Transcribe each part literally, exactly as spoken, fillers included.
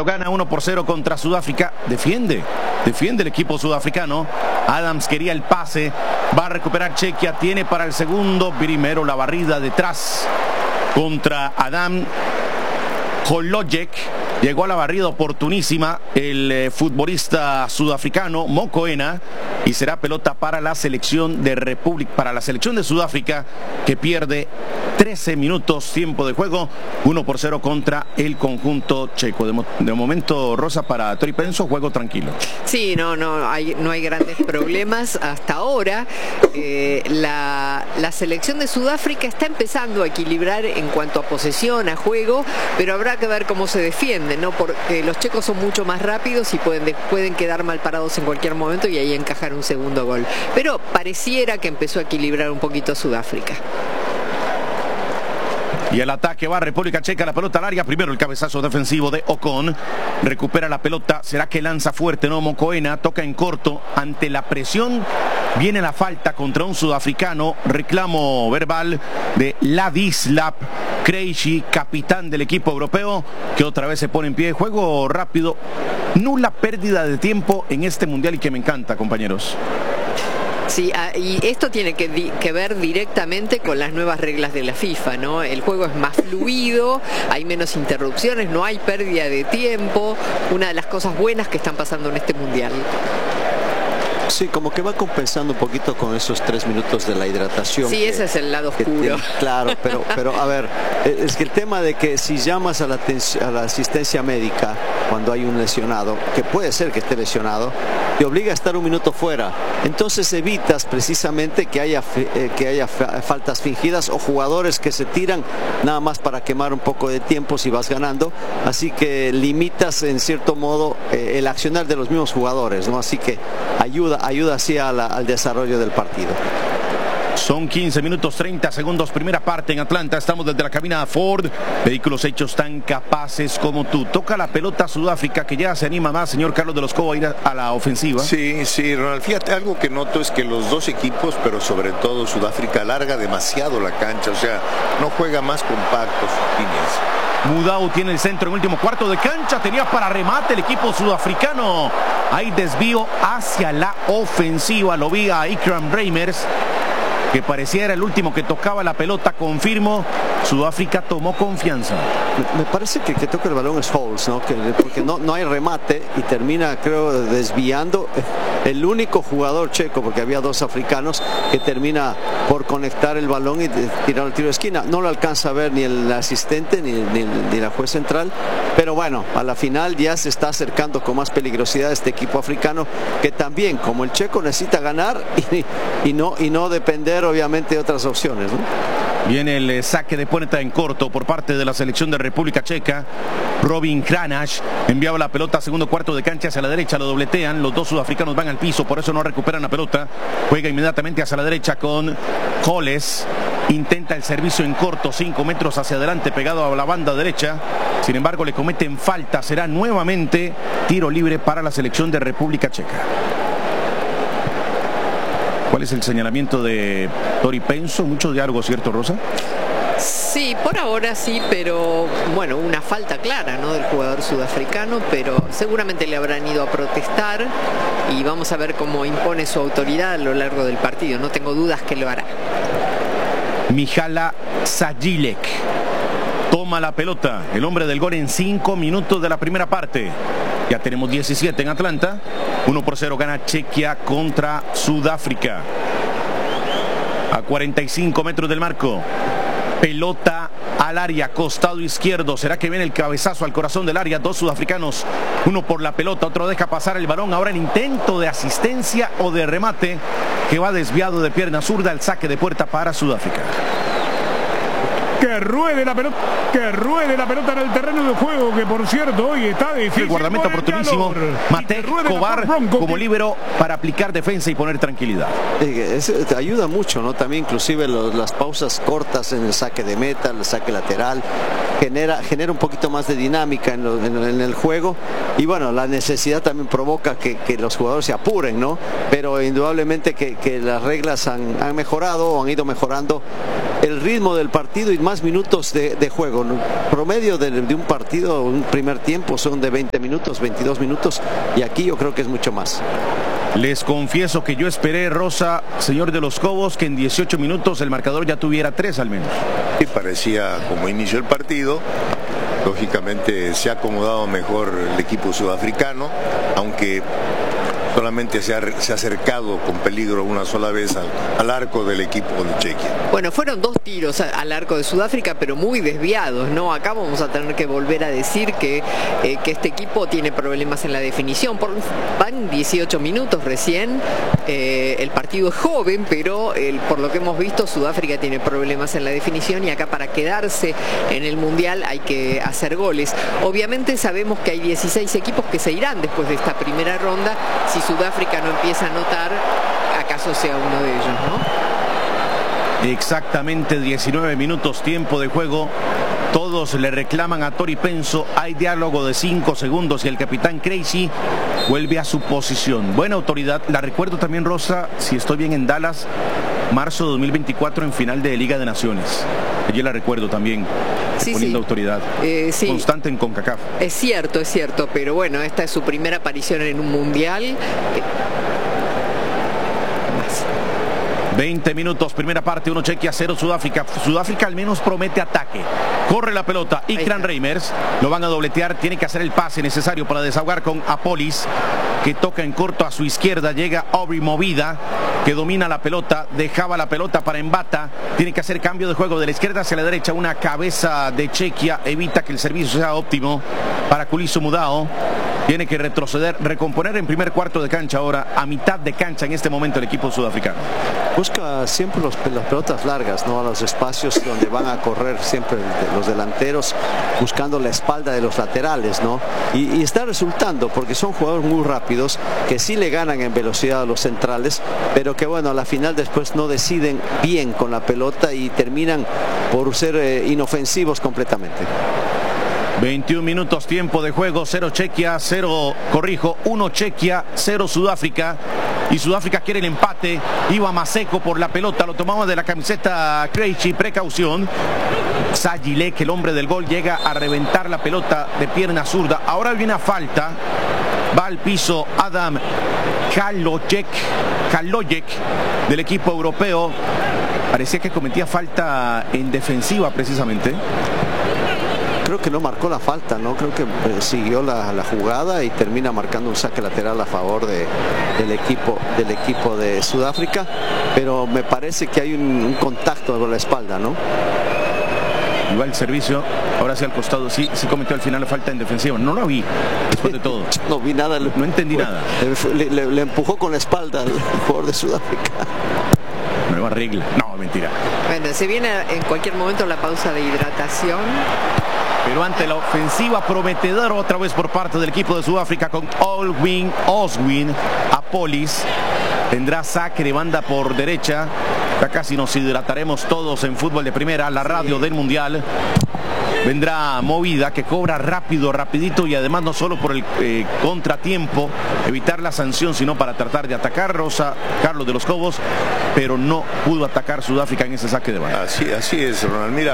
lo gana uno por cero contra Sudáfrica. Defiende, defiende el equipo sudafricano. Adams quería el pase, va a recuperar Chequia, tiene para el segundo. Primero la barrida detrás contra Adam Holojek. Llegó a la barrida oportunísima el eh, futbolista sudafricano Mokoena, y será pelota para la selección de República, para la selección de Sudáfrica, que pierde trece minutos tiempo de juego, uno por cero contra el conjunto checo. De, mo de momento, Rosa, para Tori Penso, juego tranquilo. Sí, no, no hay, no hay grandes problemas hasta ahora. Eh, la, la selección de Sudáfrica está empezando a equilibrar en cuanto a posesión, a juego, pero habrá que ver cómo se defiende, ¿no? Porque los checos son mucho más rápidos y pueden, de, pueden quedar mal parados en cualquier momento y ahí encajar un segundo gol. Pero pareciera que empezó a equilibrar un poquito Sudáfrica. Y el ataque va a República Checa, la pelota al área. Primero el cabezazo defensivo de Ocon. Recupera la pelota. ¿Será que lanza fuerte? No, Mokoena toca en corto. Ante la presión viene la falta contra un sudafricano. Reclamo verbal de Ladislav Krejci, capitán del equipo europeo, que otra vez se pone en pie. Juego rápido. Nula pérdida de tiempo en este mundial y que me encanta, compañeros. Sí, y esto tiene que, que ver directamente con las nuevas reglas de la FIFA, ¿no? El juego es más fluido, hay menos interrupciones, no hay pérdida de tiempo. Una de las cosas buenas que están pasando en este mundial. Sí, como que va compensando un poquito con esos tres minutos de la hidratación. Sí, que, ese es el lado oscuro. Tiene, claro, pero, pero a ver, es que el tema de que si llamas a la, a la asistencia médica cuando hay un lesionado, que puede ser que esté lesionado, te obliga a estar un minuto fuera. Entonces evitas precisamente que haya, eh, que haya faltas fingidas o jugadores que se tiran nada más para quemar un poco de tiempo si vas ganando. Así que limitas en cierto modo eh, el accionar de los mismos jugadores, ¿no? Así que ayuda ayuda así a la, al desarrollo del partido. Son quince minutos treinta segundos, primera parte en Atlanta. Estamos desde la cabina Ford. Vehículos hechos tan capaces como tú. Toca la pelota Sudáfrica, que ya se anima más, señor Carlos de los Cobos, a ir a, a la ofensiva. Sí, sí, Ronald. Fíjate, algo que noto es que los dos equipos, pero sobre todo Sudáfrica, alarga demasiado la cancha. O sea, no juega más compactos líneas. Mudau tiene el centro en último cuarto de cancha. Tenía para remate el equipo sudafricano. Hay desvío hacia la ofensiva. Lo vi a Ikram Reimers, que parecía era el último que tocaba la pelota. Confirmo, Sudáfrica tomó confianza. Me, me parece que el que toca el balón es Holz, ¿no? Que, porque no, no hay remate y termina, creo, desviando. El único jugador checo, porque había dos africanos, que termina por conectar el balón y tirar el tiro de esquina. No lo alcanza a ver ni el asistente ni, ni, ni la juez central, pero bueno, a la final ya se está acercando con más peligrosidad este equipo africano, que también, como el checo, necesita ganar y, y, no, y no depender obviamente de otras opciones, ¿no? Viene el eh, saque de puerta en corto por parte de la selección de República Checa. Robin Kranaš enviaba la pelota a segundo cuarto de cancha hacia la derecha, lo dobletean, los dos sudafricanos van al piso, por eso no recuperan la pelota. Juega inmediatamente hacia la derecha con Holles. Intenta el servicio en corto, cinco metros hacia adelante, pegado a la banda derecha. Sin embargo, le cometen falta. Será nuevamente tiro libre para la selección de República Checa. ¿Cuál es el señalamiento de Tori Penso? Mucho diálogo, ¿cierto, Rosa? Sí, por ahora sí, pero bueno, una falta clara, ¿no?, del jugador sudafricano, pero seguramente le habrán ido a protestar y vamos a ver cómo impone su autoridad a lo largo del partido. No tengo dudas que lo hará. Mihala Sajilek toma la pelota, el hombre del gol en cinco minutos de la primera parte. Ya tenemos diecisiete en Atlanta. uno por cero gana Chequia contra Sudáfrica. A cuarenta y cinco metros del marco. Pelota al área, costado izquierdo. ¿Será que viene el cabezazo al corazón del área? Dos sudafricanos, uno por la pelota, otro deja pasar el balón. Ahora en intento de asistencia o de remate, que va desviado de pierna zurda. El saque de puerta para Sudáfrica. Que ruede la pelota, que ruede la pelota en el terreno de juego, que por cierto hoy está difícil. El guardamento oportunísimo, Matej Kovar como líbero para aplicar defensa y poner tranquilidad. Eso te ayuda mucho, ¿no? También inclusive los, las pausas cortas en el saque de meta, el saque lateral, genera, genera un poquito más de dinámica en, lo, en, en el juego. Y bueno, la necesidad también provoca que, que los jugadores se apuren, ¿no? Pero indudablemente que, que las reglas han, han mejorado o han ido mejorando el ritmo del partido y más minutos de, de juego. Promedio de, de un partido, un primer tiempo son de veinte minutos, veintidós minutos, y aquí yo creo que es mucho más. Les confieso que yo esperé, Rosa, señor de los Cobos, que en dieciocho minutos el marcador ya tuviera tres al menos. Y parecía como inició el partido. Lógicamente se ha acomodado mejor el equipo sudafricano, aunque solamente se ha, se ha acercado con peligro una sola vez al, al arco del equipo de Chequia. Bueno, fueron dos tiros al arco de Sudáfrica, pero muy desviados, ¿no? Acá vamos a tener que volver a decir que, eh, que este equipo tiene problemas en la definición. Por, van dieciocho minutos recién, eh, el partido es joven, pero el, por lo que hemos visto, Sudáfrica tiene problemas en la definición, y acá para quedarse en el Mundial hay que hacer goles. Obviamente sabemos que hay dieciséis equipos que se irán después de esta primera ronda. Si Sudáfrica no empieza a anotar, acaso sea uno de ellos, ¿no? Exactamente diecinueve minutos, tiempo de juego. Todos le reclaman a Tori Penso. Hay diálogo de cinco segundos y el capitán Crazy vuelve a su posición. Buena autoridad. La recuerdo también, Rosa, si estoy bien, en Dallas, marzo de dos mil veinticuatro, en final de Liga de Naciones. Allí la recuerdo también, sí, poniendo sí. autoridad. Eh, sí. Constante en CONCACAF. Es cierto, es cierto, pero bueno, esta es su primera aparición en un mundial. Eh, veinte minutos, primera parte, uno Chequia, cero Sudáfrica. Sudáfrica al menos promete ataque. Corre la pelota, Ikran Reimers, lo van a dobletear, tiene que hacer el pase necesario para desahogar con Apolis, que toca en corto a su izquierda, llega Aubrey Movida, que domina la pelota, dejaba la pelota para Embata, tiene que hacer cambio de juego de la izquierda hacia la derecha, una cabeza de Chequia evita que el servicio sea óptimo para Kuliso Mudao. Tiene que retroceder, recomponer en primer cuarto de cancha ahora, a mitad de cancha en este momento el equipo sudafricano. Busca siempre los, las pelotas largas, ¿no? A los espacios donde van a correr siempre los delanteros, buscando la espalda de los laterales, ¿no? Y, y está resultando, porque son jugadores muy rápidos, que sí le ganan en velocidad a los centrales, pero que bueno, a la final después no deciden bien con la pelota y terminan por ser eh, inofensivos completamente. veintiún minutos, tiempo de juego, cero Chequia, cero, corrijo, uno Chequia, cero Sudáfrica. Y Sudáfrica quiere el empate. Iba Maseko por la pelota, lo tomaba de la camiseta Krejci, precaución. Sajilek, el hombre del gol, llega a reventar la pelota de pierna zurda. Ahora viene a falta. Va al piso Adam Kalojek, Kalojek del equipo europeo. Parecía que cometía falta en defensiva precisamente. Creo que no marcó la falta, ¿no? Creo que eh, siguió la, la jugada y termina marcando un saque lateral a favor de, del, equipo, del equipo de Sudáfrica, pero me parece que hay un, un contacto con la espalda, ¿no? Igual el servicio, ahora sí al costado, sí, sí cometió al final la falta en defensiva. No lo vi, después de todo. No vi nada. No entendí fue, nada. Le, le, le empujó con la espalda al jugador de Sudáfrica. Nueva regla. No, mentira. Bueno, se viene en cualquier momento la pausa de hidratación. Pero ante la ofensiva prometedora otra vez por parte del equipo de Sudáfrica con Olwin Oswin Apolis. Tendrá saque de banda por derecha. Ya casi nos hidrataremos todos en fútbol de primera, la radio del Mundial. Vendrá Movida, que cobra rápido, rapidito, y además no solo por el eh, contratiempo, evitar la sanción, sino para tratar de atacar Rosa, Carlos de los Cobos, pero no pudo atacar Sudáfrica en ese saque de banda. Así, así es, Ronald. Mira,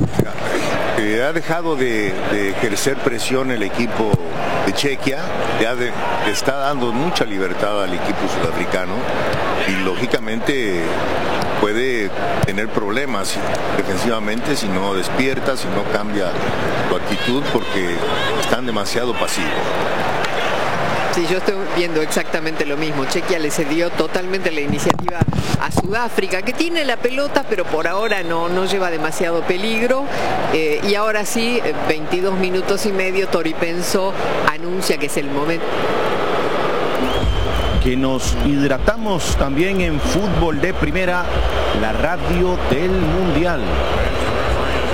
eh, ha dejado de, de ejercer presión el equipo de Chequia, ya de, le está dando mucha libertad al equipo sudafricano y lógicamente puede tener problemas defensivamente si no despierta, si no cambia su actitud, porque están demasiado pasivos. Sí, yo estoy viendo exactamente lo mismo. Chequia le cedió totalmente la iniciativa a Sudáfrica, que tiene la pelota, pero por ahora no, no lleva demasiado peligro. Eh, y ahora sí, veintidós minutos y medio, Tori Penso anuncia que es el momento. Que nos hidratamos también en fútbol de primera, la radio del Mundial.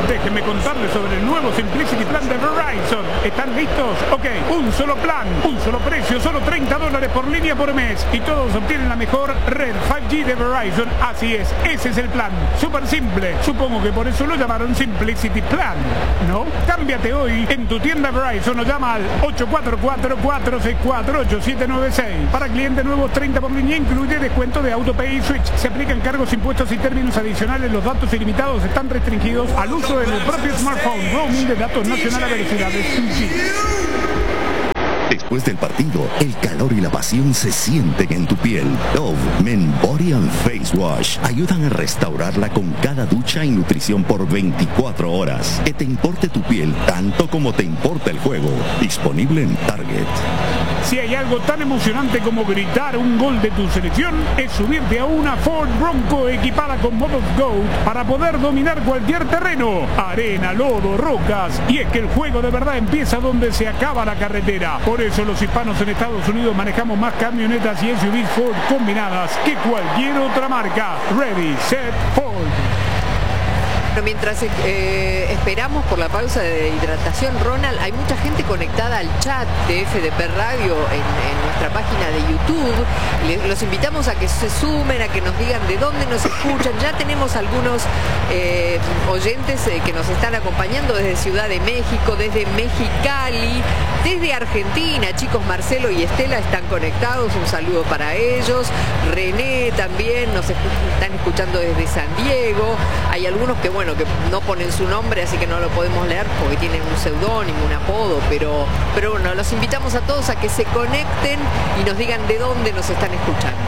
Déjenme contarles sobre el nuevo Simplicity Plan de Verizon. ¿Están listos? Ok, un solo plan, un solo precio, solo treinta dólares por línea por mes. Y todos obtienen la mejor red cinco G de Verizon. Así es, ese es el plan. Súper simple. Supongo que por eso lo llamaron Simplicity Plan, ¿no? Cámbiate hoy en tu tienda Verizon o llama al ocho cuatro cuatro, cuatro seis cuatro, ocho siete nueve seis. Para clientes nuevos, treinta por línea, incluye descuento de AutoPay y Switch. Se aplican cargos, impuestos y términos adicionales. Los datos ilimitados están restringidos al uso en el propio smartphone. Roaming de datos nacional a velocidades dos G. Después del partido, el calor y la pasión se sienten en tu piel. Dove Men Body and Face Wash ayudan a restaurarla con cada ducha y nutrición por veinticuatro horas. Que te importe tu piel tanto como te importa el juego. Disponible en Target. Si hay algo tan emocionante como gritar un gol de tu selección, es subirte a una Ford Bronco equipada con modos Go para poder dominar cualquier terreno, arena, lodo, rocas. Y es que el juego de verdad empieza donde se acaba la carretera. Por eso los hispanos en Estados Unidos manejamos más camionetas y S U Vs Ford combinadas que cualquier otra marca. Ready, set, Ford. Mientras eh, esperamos por la pausa de hidratación, Ronald, hay mucha gente conectada al chat de F D P Radio en, en nuestra página de YouTube. Les, los invitamos a que se sumen, a que nos digan de dónde nos escuchan. Ya tenemos algunos eh, oyentes eh, que nos están acompañando desde Ciudad de México, desde Mexicali, desde Argentina. Chicos, Marcelo y Estela están conectados, un saludo para ellos. René también nos escu están escuchando desde San Diego. Hay algunos que, bueno, que no ponen su nombre, así que no lo podemos leer porque tienen un seudónimo, un apodo, pero, pero bueno, los invitamos a todos a que se conecten y nos digan de dónde nos están escuchando.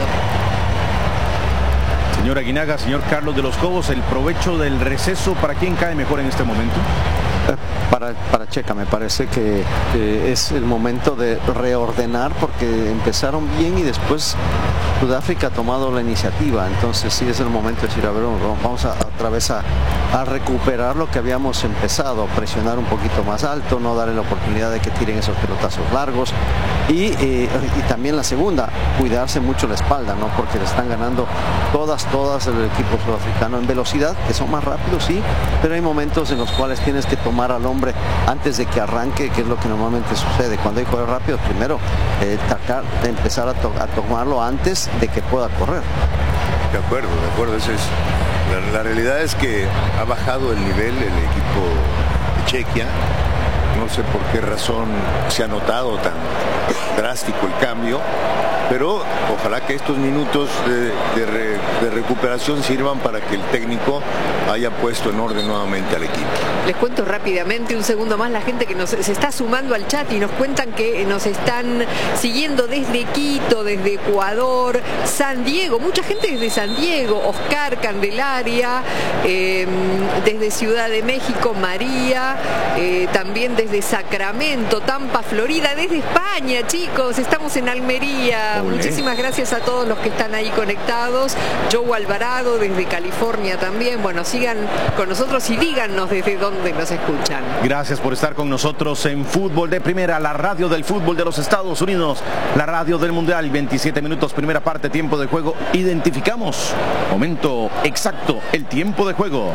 Señor Aguinaga, señor Carlos de los Cobos, el provecho del receso, ¿para quién cae mejor en este momento? Para, para Checa, me parece que eh, es el momento de reordenar porque empezaron bien y después Sudáfrica ha tomado la iniciativa, entonces sí es el momento de decir, a ver, vamos a, otra vez a, a recuperar lo que habíamos empezado, presionar un poquito más alto, no darle la oportunidad de que tiren esos pelotazos largos y, eh, y también la segunda, cuidarse mucho la espalda, ¿no? Porque le están ganando todas, todas el equipo sudafricano en velocidad, que son más rápidos, sí, pero hay momentos en los cuales tienes que tomar al hombre antes de que arranque, que es lo que normalmente sucede. Cuando hay jugadores rápidos, primero eh, tratar de empezar a, to a tomarlo antes de que pueda correr. De acuerdo, de acuerdo. Eso es, la, la realidad es que ha bajado el nivel el equipo de Chequia. No sé por qué razón se ha notado tan drástico el cambio, pero ojalá que estos minutos de, de, re, de recuperación sirvan para que el técnico haya puesto en orden nuevamente al equipo. Les cuento rápidamente, un segundo más, la gente que nos, se está sumando al chat y nos cuentan que nos están siguiendo desde Quito, desde Ecuador, San Diego, mucha gente desde San Diego, Oscar Candelaria, eh, desde Ciudad de México, María, eh, también desde Sacramento, Tampa, Florida, desde España, chicos, estamos en Almería. Olé. Muchísimas gracias a todos los que están ahí conectados. Joe Alvarado desde California también. Bueno, sigan con nosotros y díganos desde dónde nos escuchan. Gracias por estar con nosotros en Fútbol de Primera, la radio del fútbol de los Estados Unidos, la radio del Mundial. veintisiete minutos, primera parte, tiempo de juego. Identificamos, momento exacto, el tiempo de juego.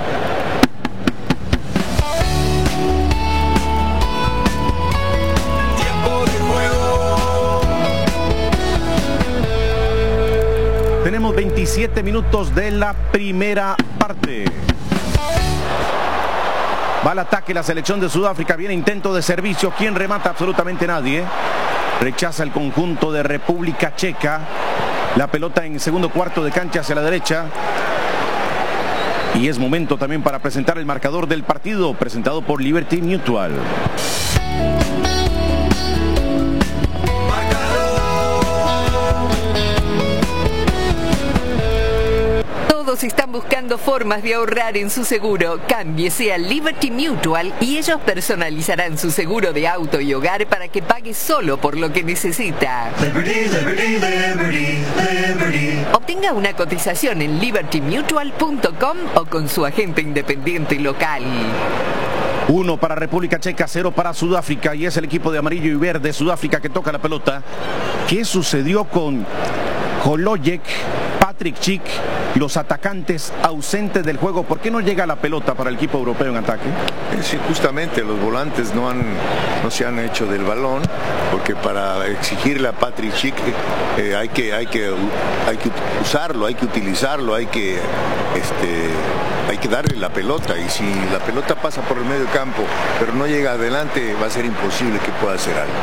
Tenemos veintisiete minutos de la primera parte. Va al ataque la selección de Sudáfrica. Viene intento de servicio. ¿Quién remata? Absolutamente nadie. Rechaza el conjunto de República Checa. La pelota en segundo cuarto de cancha hacia la derecha. Y es momento también para presentar el marcador del partido, presentado por Liberty Mutual. Todos están buscando formas de ahorrar en su seguro. Cámbiese a Liberty Mutual y ellos personalizarán su seguro de auto y hogar para que pague solo por lo que necesita. Liberty, Liberty, Liberty, Liberty. Obtenga una cotización en liberty mutual punto com o con su agente independiente local. Uno para República Checa, cero para Sudáfrica, y es el equipo de amarillo y verde Sudáfrica que toca la pelota. ¿Qué sucedió con Holojek, Patrick Schick los atacantes ausentes del juego. ¿Por qué no llega la pelota para el equipo europeo en ataque? Sí, justamente los volantes no, han, no se han hecho del balón, porque para exigirle a Patrick Schick eh, hay, que, hay, que, hay que usarlo, hay que utilizarlo, hay que, este, hay que darle la pelota, y si la pelota pasa por el medio campo pero no llega adelante, va a ser imposible que pueda hacer algo.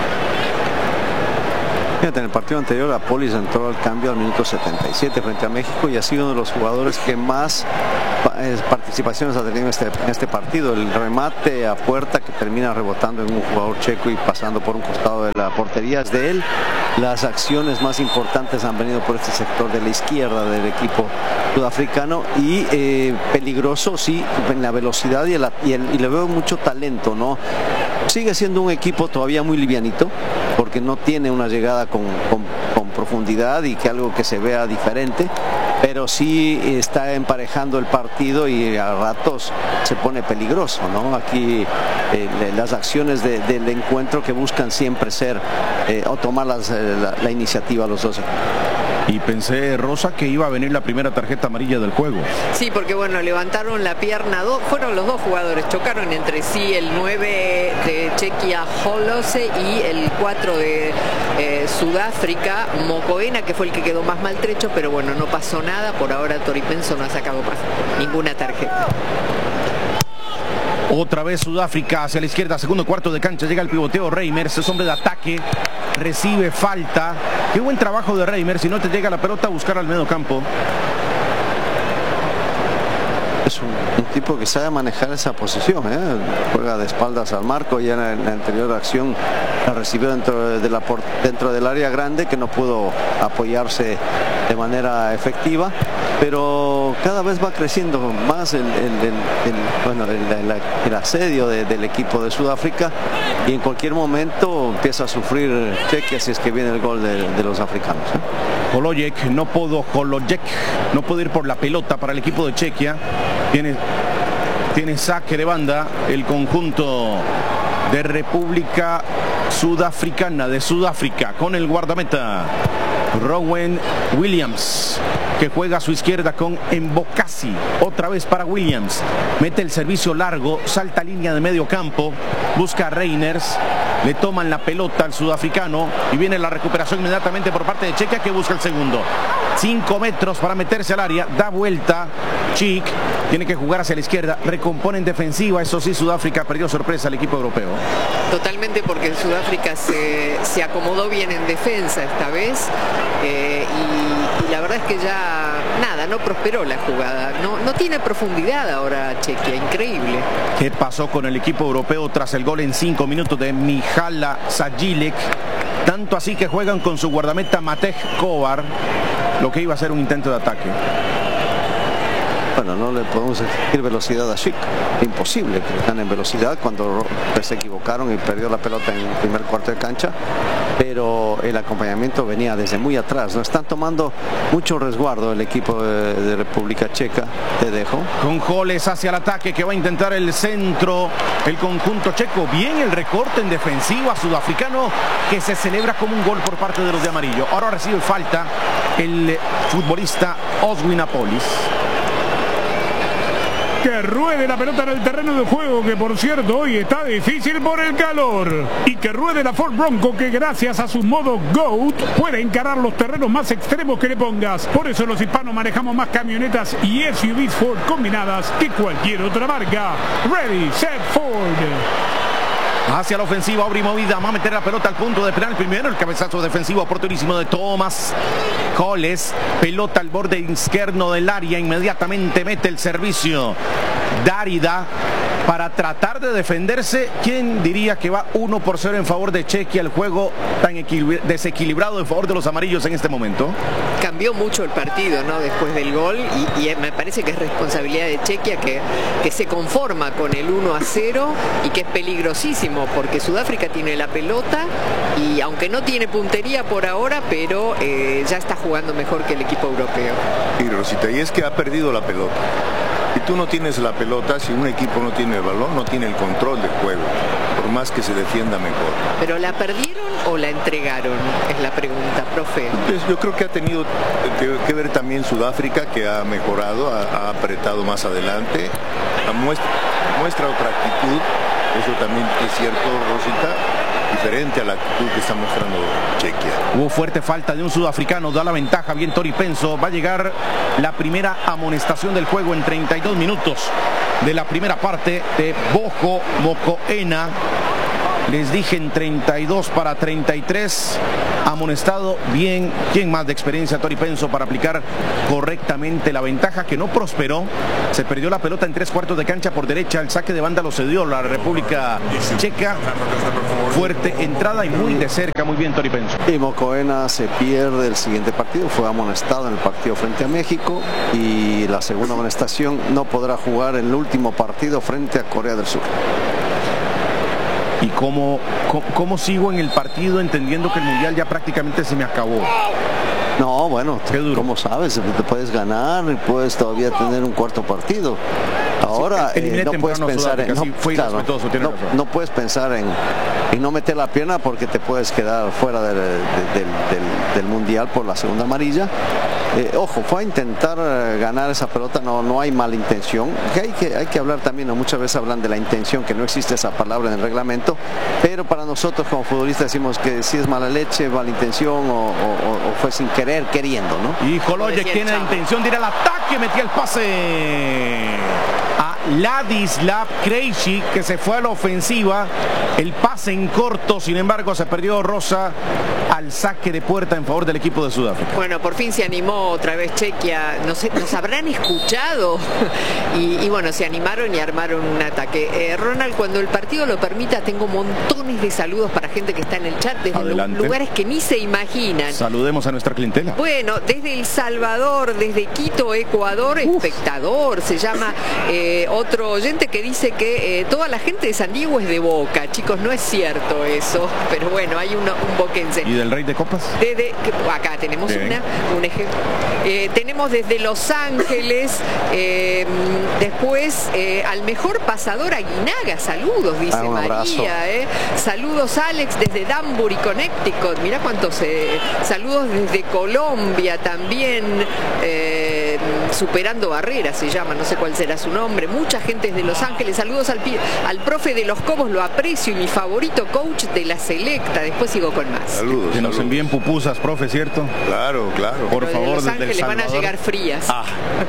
Fíjate, en el partido anterior Apolis entró al cambio al minuto setenta y siete frente a México y ha sido uno de los jugadores que más participaciones ha tenido en este, en este partido. El remate a puerta que termina rebotando en un jugador checo y pasando por un costado de la portería es de él. Las acciones más importantes han venido por este sector de la izquierda del equipo sudafricano, y eh, peligroso sí en la velocidad y, el, y, el, y le veo mucho talento, ¿no? Sigue siendo un equipo todavía muy livianito, porque no tiene una llegada con, con, con profundidad y que algo que se vea diferente, pero sí está emparejando el partido y a ratos se pone peligroso, ¿no? Aquí eh, las acciones de, del encuentro que buscan siempre ser eh, o tomar las, eh, la, la iniciativa los dos. Y pensé, Rosa, que iba a venir la primera tarjeta amarilla del juego. Sí, porque bueno, levantaron la pierna, dos, fueron los dos jugadores, chocaron entre sí, el nueve de Chequia, Holose, y el cuatro de eh, Sudáfrica, Mokoena, que fue el que quedó más maltrecho, pero bueno, no pasó nada. Por ahora Tori Penso no ha sacado más ninguna tarjeta. Otra vez Sudáfrica hacia la izquierda, segundo cuarto de cancha, llega el pivoteo Reimers, es hombre de ataque, recibe falta. Qué buen trabajo de Reimers, si no te llega la pelota a buscar al medio campo. Es un, un tipo que sabe manejar esa posición, ¿eh? Juega de espaldas al marco, y en la, en la anterior acción la recibió dentro, de la, dentro del área grande, que no pudo apoyarse de manera efectiva, pero cada vez va creciendo más el, el, el, el bueno, el, el, el asedio de, del equipo de Sudáfrica, y en cualquier momento empieza a sufrir Chequia si es que viene el gol de, de los africanos, ¿eh? Holojek, no pudo Holojek, no pudo ir por la pelota para el equipo de Chequia. Tiene, tiene saque de banda el conjunto de República Sudafricana, de Sudáfrica, con el guardameta Rowan Williams, que juega a su izquierda con Mbokasi. Otra vez para Williams, mete el servicio largo, salta línea de medio campo, busca a Reimers, le toman la pelota al sudafricano y viene la recuperación inmediatamente por parte de Chequia, que busca el segundo. Cinco metros para meterse al área, da vuelta Schick, tiene que jugar hacia la izquierda, recompone en defensiva. Eso sí, Sudáfrica perdió sorpresa al equipo europeo. Totalmente, porque Sudáfrica se, se acomodó bien en defensa esta vez, eh, y, y la verdad es que ya nada, no prosperó la jugada, no, no tiene profundidad ahora Chequia, increíble. ¿Qué pasó con el equipo europeo tras el gol en cinco minutos de Mihala Sajilek? Tanto así que juegan con su guardameta Matej Kovar, lo que iba a ser un intento de ataque. Bueno, no le podemos exigir velocidad a Schick, imposible que están en velocidad cuando se equivocaron y perdió la pelota en el primer cuarto de cancha, pero el acompañamiento venía desde muy atrás, no están tomando mucho resguardo el equipo de, de República Checa. Te dejo. Con Joles hacia el ataque, que va a intentar el centro, el conjunto checo. Bien el recorte en defensiva sudafricano, que se celebra como un gol por parte de los de amarillo. Ahora recibe falta el futbolista Oswin Apolis. Que ruede la pelota en el terreno de juego, que por cierto hoy está difícil por el calor. Y que ruede la Ford Bronco, que gracias a su modo GOAT puede encarar los terrenos más extremos que le pongas. Por eso los hispanos manejamos más camionetas y S U Vs Ford combinadas que cualquier otra marca. Ready, set, Ford. Hacia la ofensiva, abre y movida, va a meter la pelota al punto de penal. Primero el cabezazo defensivo oportunísimo de Thomas Coles, pelota al borde izquierdo del área, inmediatamente mete el servicio Dárida para tratar de defenderse. ¿Quién diría que va uno por cero en favor de Chequia? El juego tan desequilibrado en favor de los amarillos en este momento. Cambió mucho el partido, ¿no? Después del gol, y, y me parece que es responsabilidad de Chequia, que, que se conforma con el uno a cero y que es peligrosísimo, porque Sudáfrica tiene la pelota y aunque no tiene puntería por ahora, pero eh, ya está jugando mejor que el equipo europeo. Y Rosita, y es que ha perdido la pelota. Si tú no tienes la pelota, si un equipo no tiene el balón, no tiene el control del juego, por más que se defienda mejor. ¿Pero la perdieron o la entregaron? Es la pregunta, profe. Pues yo creo que ha tenido que, que ver también Sudáfrica, que ha mejorado, ha, ha apretado más adelante, muestra, muestra otra actitud, eso también es cierto, Rosita, diferente a la actitud que está mostrando Chequia. Hubo fuerte falta de un sudafricano, da la ventaja, bien Tori Penso. Va a llegar la primera amonestación del juego en treinta y dos minutos de la primera parte de Bojo Mokoena. Les dije en treinta y dos para treinta y tres, amonestado bien. ¿Quién más de experiencia? Tori Penso, para aplicar correctamente la ventaja, que no prosperó. Se perdió la pelota en tres cuartos de cancha por derecha. El saque de banda lo cedió la República Checa. Fuerte entrada y muy de cerca. Muy bien Tori Penso. Y Mokoena se pierde el siguiente partido. Fue amonestado en el partido frente a México. Y la segunda amonestación, no podrá jugar en el último partido frente a Corea del Sur. ¿Y cómo, cómo, cómo sigo en el partido entendiendo que el Mundial ya prácticamente se me acabó? No, bueno, como sabes, te puedes ganar y puedes todavía tener un cuarto partido. Ahora sí, eh, no puedes pensar en, no, fue claro, no, no puedes pensar en, en no meter la pierna, porque te puedes quedar fuera del, del, del, del Mundial por la segunda amarilla. Eh, ojo, fue a intentar eh, ganar esa pelota, no, no hay mala intención. Que hay, que hay que hablar también, ¿no? Muchas veces hablan de la intención, que no existe esa palabra en el reglamento, pero para nosotros como futbolistas decimos que si es mala leche, mala intención o, o, o fue sin querer, queriendo, ¿no? Y Hologic tiene la intención de ir al ataque, metía el pase a Ladislav Krejci, que se fue a la ofensiva. El pase en corto, sin embargo, se perdió Rosa al saque de puerta en favor del equipo de Sudáfrica. Bueno, por fin se animó otra vez Chequia. No sé, nos habrán escuchado y, y bueno, se animaron y armaron un ataque. Eh, Ronald, cuando el partido lo permita, tengo montones de saludos para gente que está en el chat desde Adelante. lugares que ni se imaginan. Saludemos a nuestra clientela. Bueno, desde El Salvador, desde Quito, Ecuador, Uf. espectador, se llama eh, otro oyente que dice que eh, toda la gente de San Diego es de Boca. Chicos, no es cierto eso, pero bueno, hay una, un boquense. ¿Y del Rey de Copas? Desde, acá tenemos una, un ejemplo. Eh, tenemos desde Los Ángeles, eh, después eh, al mejor pasador Aguinaga, saludos, dice ah, María. Eh. Saludos Alex desde Danbury, Connecticut. Mirá cuántos eh, saludos desde Colombia también. Eh, superando barreras se llama, no sé cuál será su nombre. Mucha gente desde Los Ángeles. Saludos al, al profe de los Cobos, lo aprecio, y mi favorito coach de la selecta. Después sigo con más. Saludos. Que nos envíen pupusas, profe, ¿cierto? Claro, claro. Por Pero favor, de Los desde Ángeles El van a llegar frías. Ah.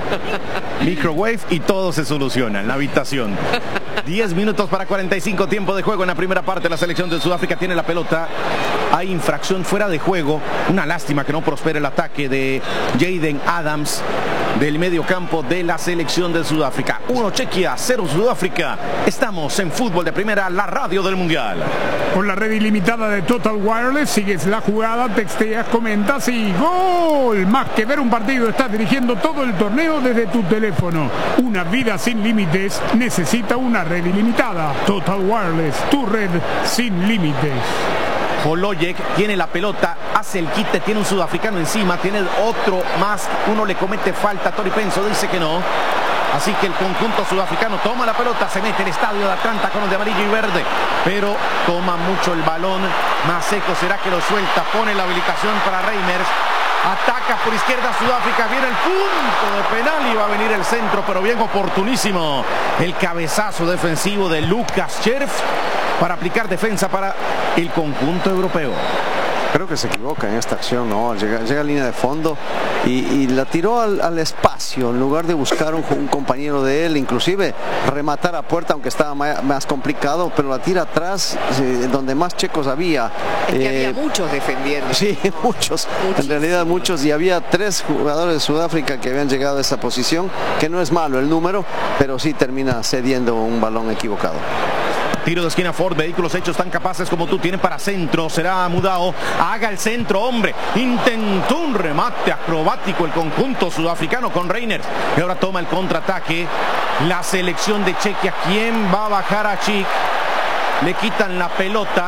Microwave y todo se soluciona en la habitación. diez minutos para cuarenta y cinco, tiempo de juego en la primera parte. La selección de Sudáfrica tiene la pelota. Hay infracción fuera de juego. Una lástima que no prospere el ataque de Jaden Adams del medio campo de la selección de Sudáfrica. uno Chequia, cero Sudáfrica. Estamos en Fútbol de Primera, la radio del Mundial. Con la red ilimitada de Total Wireless, sigues la jugada, texteas, comentas y ¡gol! Más que ver un partido, estás dirigiendo todo el torneo desde tu teléfono. Una vida sin límites necesita una red ilimitada. Total Wireless, tu red sin límites. Hologic tiene la pelota, hace el quite, tiene un sudafricano encima, tiene otro más, uno le comete falta, Tori Penso dice que no. Así que el conjunto sudafricano toma la pelota, se mete el estadio de Atlanta con los de amarillo y verde, pero toma mucho el balón. Más seco será que lo suelta, pone la habilitación para Reimers. Ataca por izquierda Sudáfrica, viene el punto de penal y va a venir el centro, pero bien oportunísimo el cabezazo defensivo de Lucas Cherf para aplicar defensa para el conjunto europeo. Creo que se equivoca en esta acción, ¿no? Llega, llega a línea de fondo y, y la tiró al, al espacio en lugar de buscar un, un compañero de él, inclusive rematar a puerta, aunque estaba más, más complicado, pero la tira atrás, eh, donde más checos había. Es que eh, había muchos defendiendo. Sí, muchos, Muchísimo. En realidad muchos, y había tres jugadores de Sudáfrica que habían llegado a esa posición, que no es malo el número, pero sí termina cediendo un balón equivocado. Tiro de esquina Ford, vehículos hechos tan capaces como tú, tienen para centro, será Mudao, haga el centro, hombre, intentó un remate acrobático el conjunto sudafricano con Reyners, y ahora toma el contraataque la selección de Chequia. ¿Quién va a bajar a Chic? Le quitan la pelota,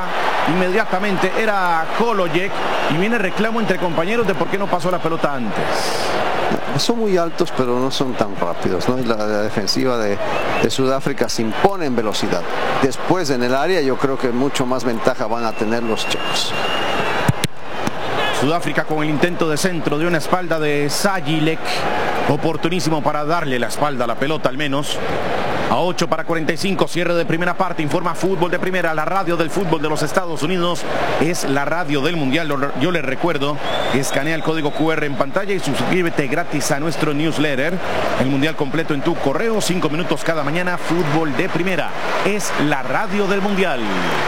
inmediatamente era Kolojek y viene reclamo entre compañeros de por qué no pasó la pelota antes. Son muy altos, pero no son tan rápidos, ¿no? Y la, la defensiva de, de Sudáfrica se impone en velocidad. Después en el área yo creo que mucho más ventaja van a tener los checos. Sudáfrica con el intento de centro de una espalda de Sajilek. Oportunísimo para darle la espalda a la pelota al menos. A ocho para cuarenta y cinco, cierre de primera parte, informa Fútbol de Primera, la radio del fútbol de los Estados Unidos, es la radio del Mundial. Yo les recuerdo, escanea el código cu erre en pantalla y suscríbete gratis a nuestro newsletter. El Mundial completo en tu correo, cinco minutos cada mañana, Fútbol de Primera, es la radio del Mundial.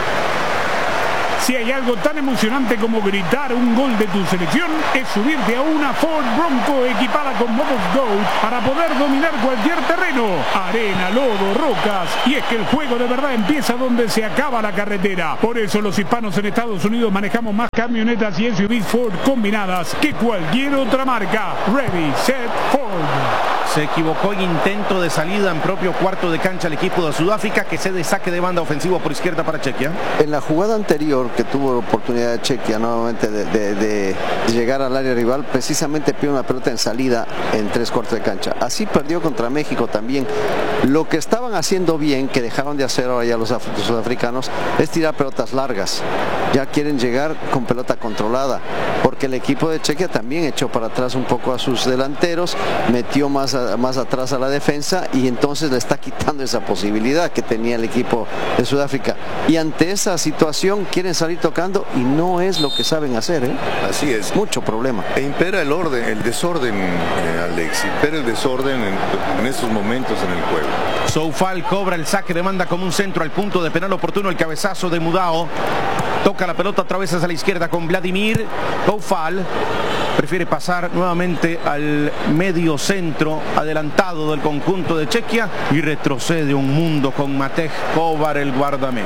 Si hay algo tan emocionante como gritar un gol de tu selección, es subirte a una Ford Bronco equipada con modos Go para poder dominar cualquier terreno, arena, lodo, rocas. Y es que el juego de verdad empieza donde se acaba la carretera. Por eso los hispanos en Estados Unidos manejamos más camionetas y S U Vs Ford combinadas que cualquier otra marca. Ready, set, Ford. Se equivocó en intento de salida en propio cuarto de cancha el equipo de Sudáfrica, que cede saque de banda ofensivo por izquierda para Chequia. En la jugada anterior que tuvo la oportunidad de Chequia nuevamente de, de, de llegar al área rival, precisamente pidió una pelota en salida en tres cuartos de cancha. Así perdió contra México también. Lo que estaban haciendo bien, que dejaron de hacer ahora ya los sudafricanos, es tirar pelotas largas. Ya quieren llegar con pelota controlada, porque el equipo de Chequia también echó para atrás un poco a sus delanteros, metió más a, más atrás a la defensa y entonces le está quitando esa posibilidad que tenía el equipo de Sudáfrica. Y ante esa situación quieren salir tocando y no es lo que saben hacer, ¿eh? Así es. Mucho problema. E impera el orden, el desorden, eh, Alex. Impera el desorden en, en estos momentos en el juego. Soufal cobra el saque de banda como un centro al punto de penal oportuno, el cabezazo de Mudao. Toca la pelota otra vez hacia la izquierda con Vladimir Soufal. Prefiere pasar nuevamente al medio centro adelantado del conjunto de Chequia y retrocede un mundo con Matej Kovar, el guardameta.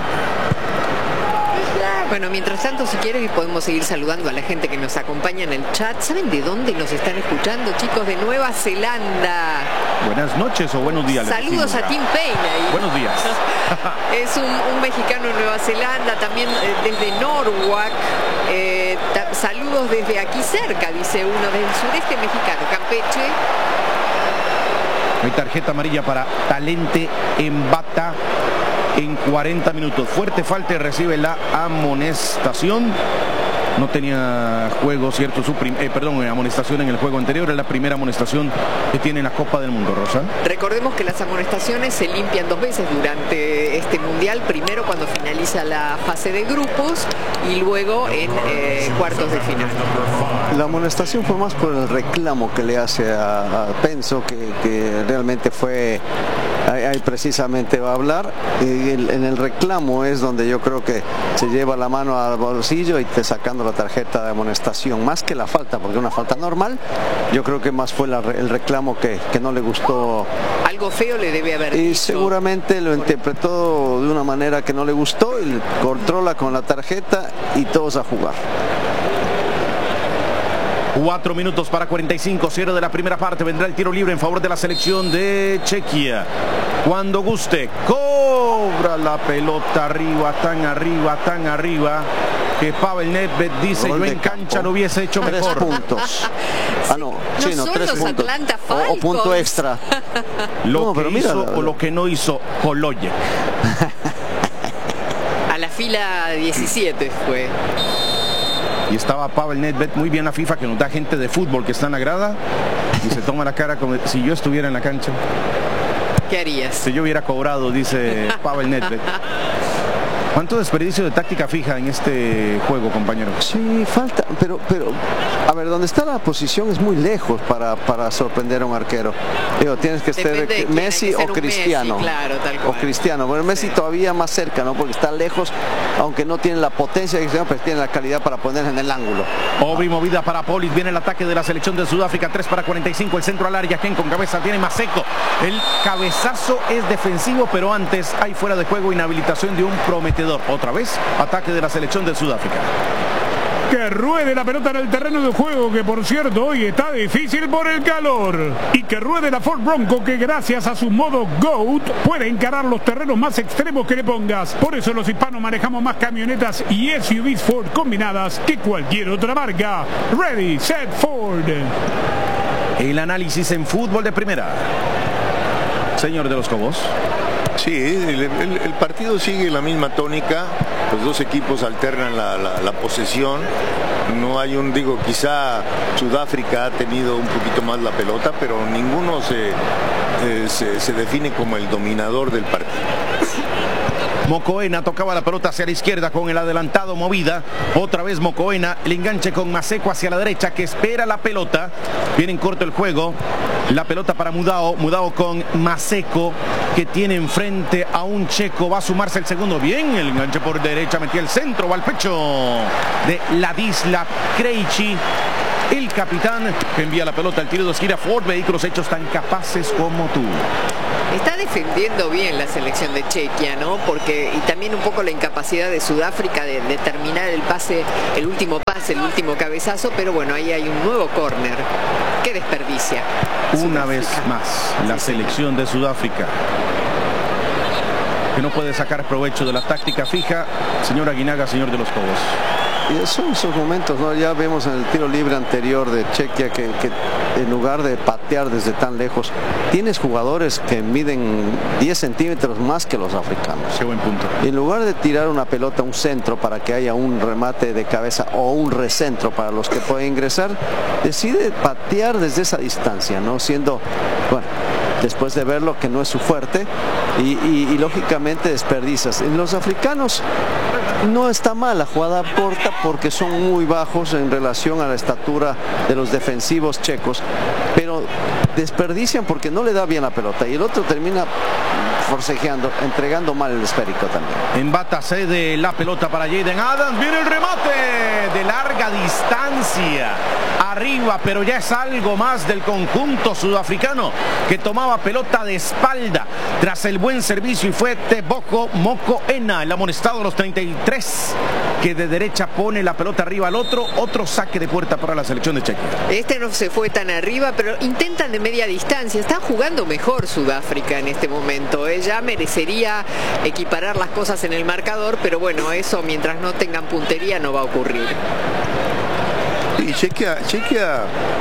Bueno, mientras tanto, si quieren, podemos seguir saludando a la gente que nos acompaña en el chat. ¿Saben de dónde nos están escuchando, chicos? De Nueva Zelanda. Buenas noches o buenos días. Saludos a Tim Payne ahí. Buenos días. Es un, un mexicano en Nueva Zelanda, también eh, desde Norwalk. Eh, saludos desde aquí cerca, dice uno, del sureste mexicano, Campeche. Hay tarjeta amarilla para Talente Embata en cuarenta minutos. Fuerte falta y recibe la amonestación. No tenía juego, cierto, su prim eh, perdón, amonestación en el juego anterior. Es la primera amonestación que tiene en la Copa del Mundo, Rosa. Recordemos que las amonestaciones se limpian dos veces durante este Mundial. Primero cuando finaliza la fase de grupos y luego en eh, cuartos de final. La amonestación fue más por el reclamo que le hace a, a Penso, que, que realmente fue... Ahí, ahí precisamente va a hablar. Y el, en el reclamo es donde yo creo que se lleva la mano al bolsillo y te sacando la tarjeta de amonestación, más que la falta, porque una falta normal, yo creo que más fue la, el reclamo que, que no le gustó. Algo feo le debe haber y dicho. Seguramente lo interpretó de una manera que no le gustó y controla con la tarjeta y todos a jugar. Cuatro minutos para cuarenta y cinco, cierre de la primera parte. Vendrá el tiro libre en favor de la selección de Chequia. Cuando guste, cobra la pelota arriba, tan arriba, tan arriba, que Pavel Nedved dice: yo en cancha lo hubiese hecho tres mejor. puntos. Ah, no, no sí, no, son tres los puntos. Atlanta O, o punto Falcons. extra. Lo No, que pero mira, hizo la- o lo que no hizo Kolojek. A la fila diecisiete fue. Y estaba Pavel Nedved, muy bien la FIFA, que nos da gente de fútbol que está en la grada y se toma la cara como si yo estuviera en la cancha. ¿Qué harías? Si yo hubiera cobrado, dice Pavel Nedved. ¿Cuánto desperdicio de táctica fija en este juego, compañero? Sí, falta, pero, pero, a ver, donde está la posición es muy lejos para, para sorprender a un arquero. Digo, tienes que ser Depende de quién, hay Messi que ser o un Cristiano. Messi, claro, tal O cual. Cristiano. Bueno, Messi Sí. todavía más cerca, ¿no? Porque está lejos, aunque no tiene la potencia de Cristiano, pero tiene la calidad para poner en el ángulo. Obri movida para Polis, viene el ataque de la selección de Sudáfrica, tres para cuarenta y cinco, el centro al área, Ken con cabeza, tiene más seco. El cabezazo es defensivo, pero antes hay fuera de juego, inhabilitación de un prometedor. Otra vez, ataque de la selección de Sudáfrica. Que ruede la pelota en el terreno de juego, que por cierto hoy está difícil por el calor. Y que ruede la Ford Bronco, que gracias a su modo GOAT puede encarar los terrenos más extremos que le pongas. Por eso los hispanos manejamos más camionetas y S U Vs Ford combinadas que cualquier otra marca. Ready, set, Ford. El análisis en fútbol de primera. Señor de los Cobos. Sí, el, el, el partido sigue la misma tónica. Los dos equipos alternan la, la, la posesión. No hay un, digo, quizá Sudáfrica ha tenido un poquito más la pelota, pero ninguno se, eh, se, se define como el dominador del partido. Mocoena tocaba la pelota hacia la izquierda con el adelantado movida. Otra vez Mocoena, el enganche con Maseco hacia la derecha, que espera la pelota. Viene en corto el juego. La pelota para Mudao. Mudao con Maseco, que tiene enfrente a un checo. Va a sumarse el segundo. Bien, el enganche por derecha. Metía el centro. Va al pecho de Ladislav Krejci, el capitán, que envía la pelota al tiro de esquina. Ford, vehículos hechos tan capaces como tú. Está defendiendo bien la selección de Chequia, ¿no? Porque, y también un poco la incapacidad de Sudáfrica de, de terminar el pase, el último pase, el último cabezazo, pero bueno, ahí hay un nuevo córner. ¡Qué desperdicia! Una Sudáfrica. vez más, la selección de Sudáfrica, que no puede sacar provecho de la táctica fija. Señor Aguinaga, señor de los Cobos. Y son esos momentos, ¿no? Ya vemos en el tiro libre anterior de Chequia que, que en lugar de patear desde tan lejos, tienes jugadores que miden diez centímetros más que los africanos. Qué buen punto. Y en lugar de tirar una pelota a un centro para que haya un remate de cabeza o un recentro para los que pueden ingresar, decide patear desde esa distancia, ¿no? Siendo, bueno, después de verlo que no es su fuerte y, y, y lógicamente desperdicias. En los africanos no está mal la jugada corta porque son muy bajos en relación a la estatura de los defensivos checos, pero desperdician porque no le da bien la pelota y el otro termina forcejeando, entregando mal el esférico también. En bata cede la pelota para Jaden Adams. Viene el remate de larga distancia. Arriba, pero ya es algo más del conjunto sudafricano, que tomaba pelota de espalda tras el buen servicio, y fue Tebogo Mocoena, el amonestado a los treinta y tres, que de derecha pone la pelota arriba al otro. Otro saque de puerta para la selección de Chequia. Este no se fue tan arriba, pero intentan de media distancia. Están jugando mejor Sudáfrica en este momento. ¿eh? Ya merecería equiparar las cosas en el marcador, pero bueno, eso mientras no tengan puntería no va a ocurrir. Y Chequia, Chequia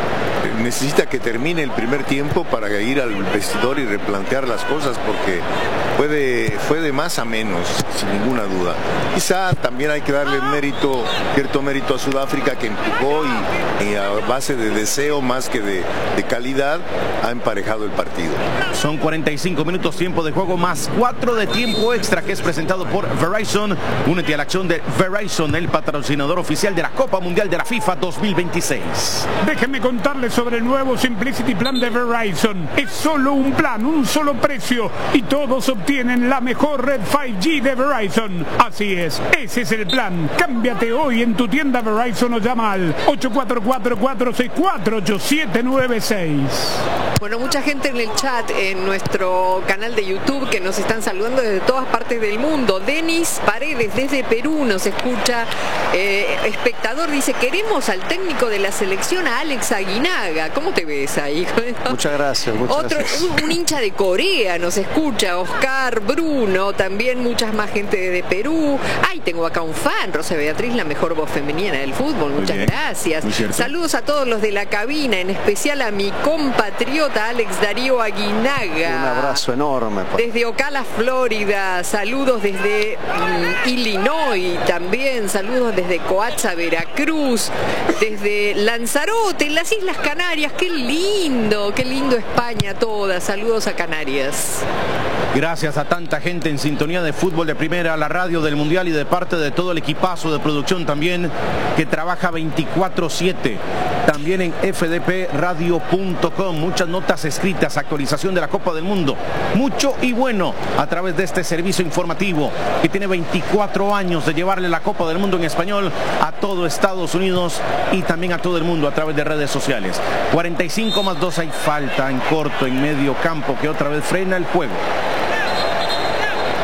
necesita que termine el primer tiempo para ir al vestidor y replantear las cosas, porque fue de, fue de más a menos, sin ninguna duda. Quizá también hay que darle mérito, cierto mérito a Sudáfrica, que empujó y, y a base de deseo más que de, de calidad ha emparejado el partido. Son cuarenta y cinco minutos tiempo de juego más cuatro de tiempo extra, que es presentado por Verizon. Únete a la acción de Verizon, el patrocinador oficial de la Copa Mundial de la FIFA dos mil veintiséis. Déjenme contarles sobre el nuevo Simplicity Plan de Verizon. Es solo un plan, un solo precio, y todos obtienen la mejor red cinco G de Verizon. Así es, ese es el plan. Cámbiate hoy en tu tienda Verizon o llama al ocho cuatro cuatro, cuatro seis cuatro, ocho siete nueve seis. Bueno, mucha gente en el chat, en nuestro canal de YouTube, que nos están saludando desde todas partes del mundo. Denis Paredes desde Perú nos escucha. Eh, espectador dice: queremos al técnico de la selección, a Alex Aguinaga. ¿Cómo te ves ahí? Muchas gracias. Muchas Otro, gracias. Un, un hincha de Corea nos escucha, Oscar Bruno, también muchas más gente de Perú. Ay, tengo acá un fan, Rosa Beatriz, la mejor voz femenina del fútbol. Muchas bien, gracias. Saludos a todos los de la cabina, en especial a mi compatriota Alex Darío Aguinaga. Un abrazo enorme. Pues. Desde Ocala, Florida. Saludos desde um, Illinois también. Saludos desde Coatza, Veracruz. Desde Lanzarote, en las Islas Canarias. Qué lindo, qué lindo España toda. Saludos a Canarias. Gracias a tanta gente en sintonía de fútbol de primera, la radio del Mundial, y de parte de todo el equipazo de producción también, que trabaja veinticuatro siete. También en f d p radio punto com. Muchas notas escritas, actualización de la Copa del Mundo. Mucho y bueno a través de este servicio informativo que tiene veinticuatro años de llevarle la Copa del Mundo en español a todo Estados Unidos y también a todo el mundo a través de redes sociales. cuarenta y cinco más dos, hay falta en corto, en medio campo, que otra vez frena el juego.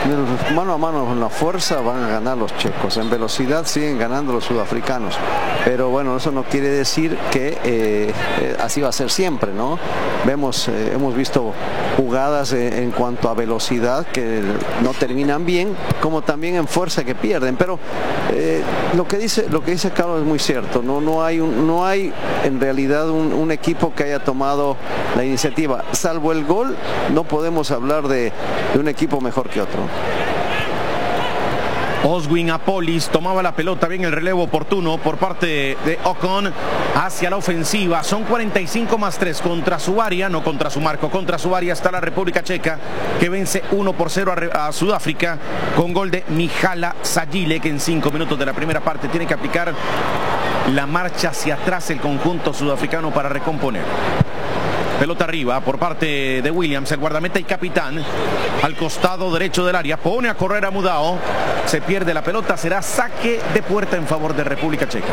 mano a mano en la fuerza van a ganar los checos, en velocidad siguen ganando los sudafricanos, pero bueno, eso no quiere decir que eh, eh, así va a ser siempre, ¿no? Vemos, eh, hemos visto jugadas eh, en cuanto a velocidad que no terminan bien, como también en fuerza que pierden, pero eh, lo que dice lo que dice Carlos es muy cierto, no no hay un, no hay en realidad un, un equipo que haya tomado la iniciativa, salvo el gol, no podemos hablar de, de un equipo mejor que otro. Oswin Apolis tomaba la pelota, bien el relevo oportuno por parte de Ocon hacia la ofensiva. Son cuarenta y cinco más tres contra su área, no contra su marco, contra su área está la República Checa, que vence uno por cero a, a Sudáfrica con gol de Mihala Sajile, que en cinco minutos de la primera parte tiene que aplicar la marcha hacia atrás el conjunto sudafricano para recomponer. Pelota arriba por parte de Williams, el guardameta y capitán, al costado derecho del área, pone a correr a Mudao, se pierde la pelota, será saque de puerta en favor de República Checa.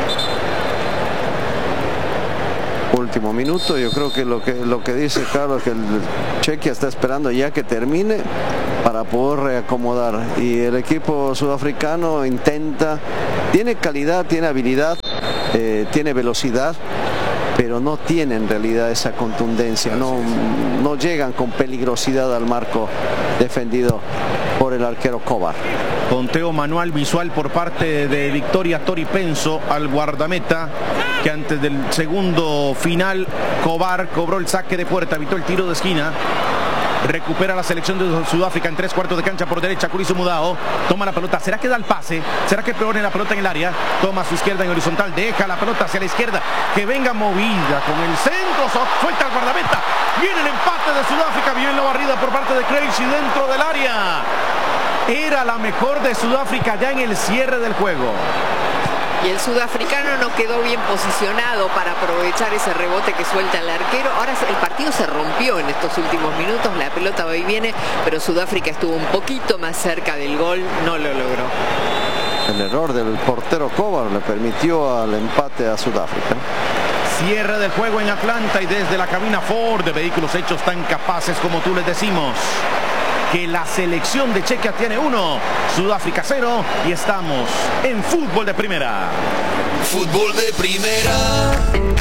Último minuto, yo creo que lo que lo que dice Carlos, que el Chequia está esperando ya que termine para poder reacomodar, y el equipo sudafricano intenta, tiene calidad, tiene habilidad, eh, tiene velocidad, pero no tienen en realidad esa contundencia, no, no llegan con peligrosidad al marco defendido por el arquero Kovar. Conteo manual visual por parte de Victoria Toripenso al guardameta, que antes del segundo final Kovar cobró el saque de puerta, evitó el tiro de esquina. Recupera la selección de Sudáfrica en tres cuartos de cancha por derecha. Kurisu Mudao toma la pelota. ¿Será que da el pase? ¿Será que pone la pelota en el área? Toma a su izquierda en horizontal. Deja la pelota hacia la izquierda. Que venga movida con el centro. Suelta el guardameta. Viene el empate de Sudáfrica. Viene la barrida por parte de Crazy dentro del área. Era la mejor de Sudáfrica ya en el cierre del juego. Y el sudafricano no quedó bien posicionado para aprovechar ese rebote que suelta el arquero. Ahora el partido se rompió en estos últimos minutos, la pelota va y viene, pero Sudáfrica estuvo un poquito más cerca del gol, no lo logró. El error del portero Kovar le permitió al empate a Sudáfrica. Cierre del juego en Atlanta y desde la cabina Ford de vehículos hechos tan capaces como tú les decimos que la selección de Chequia tiene uno, Sudáfrica cero, y estamos en fútbol de primera. Fútbol de primera.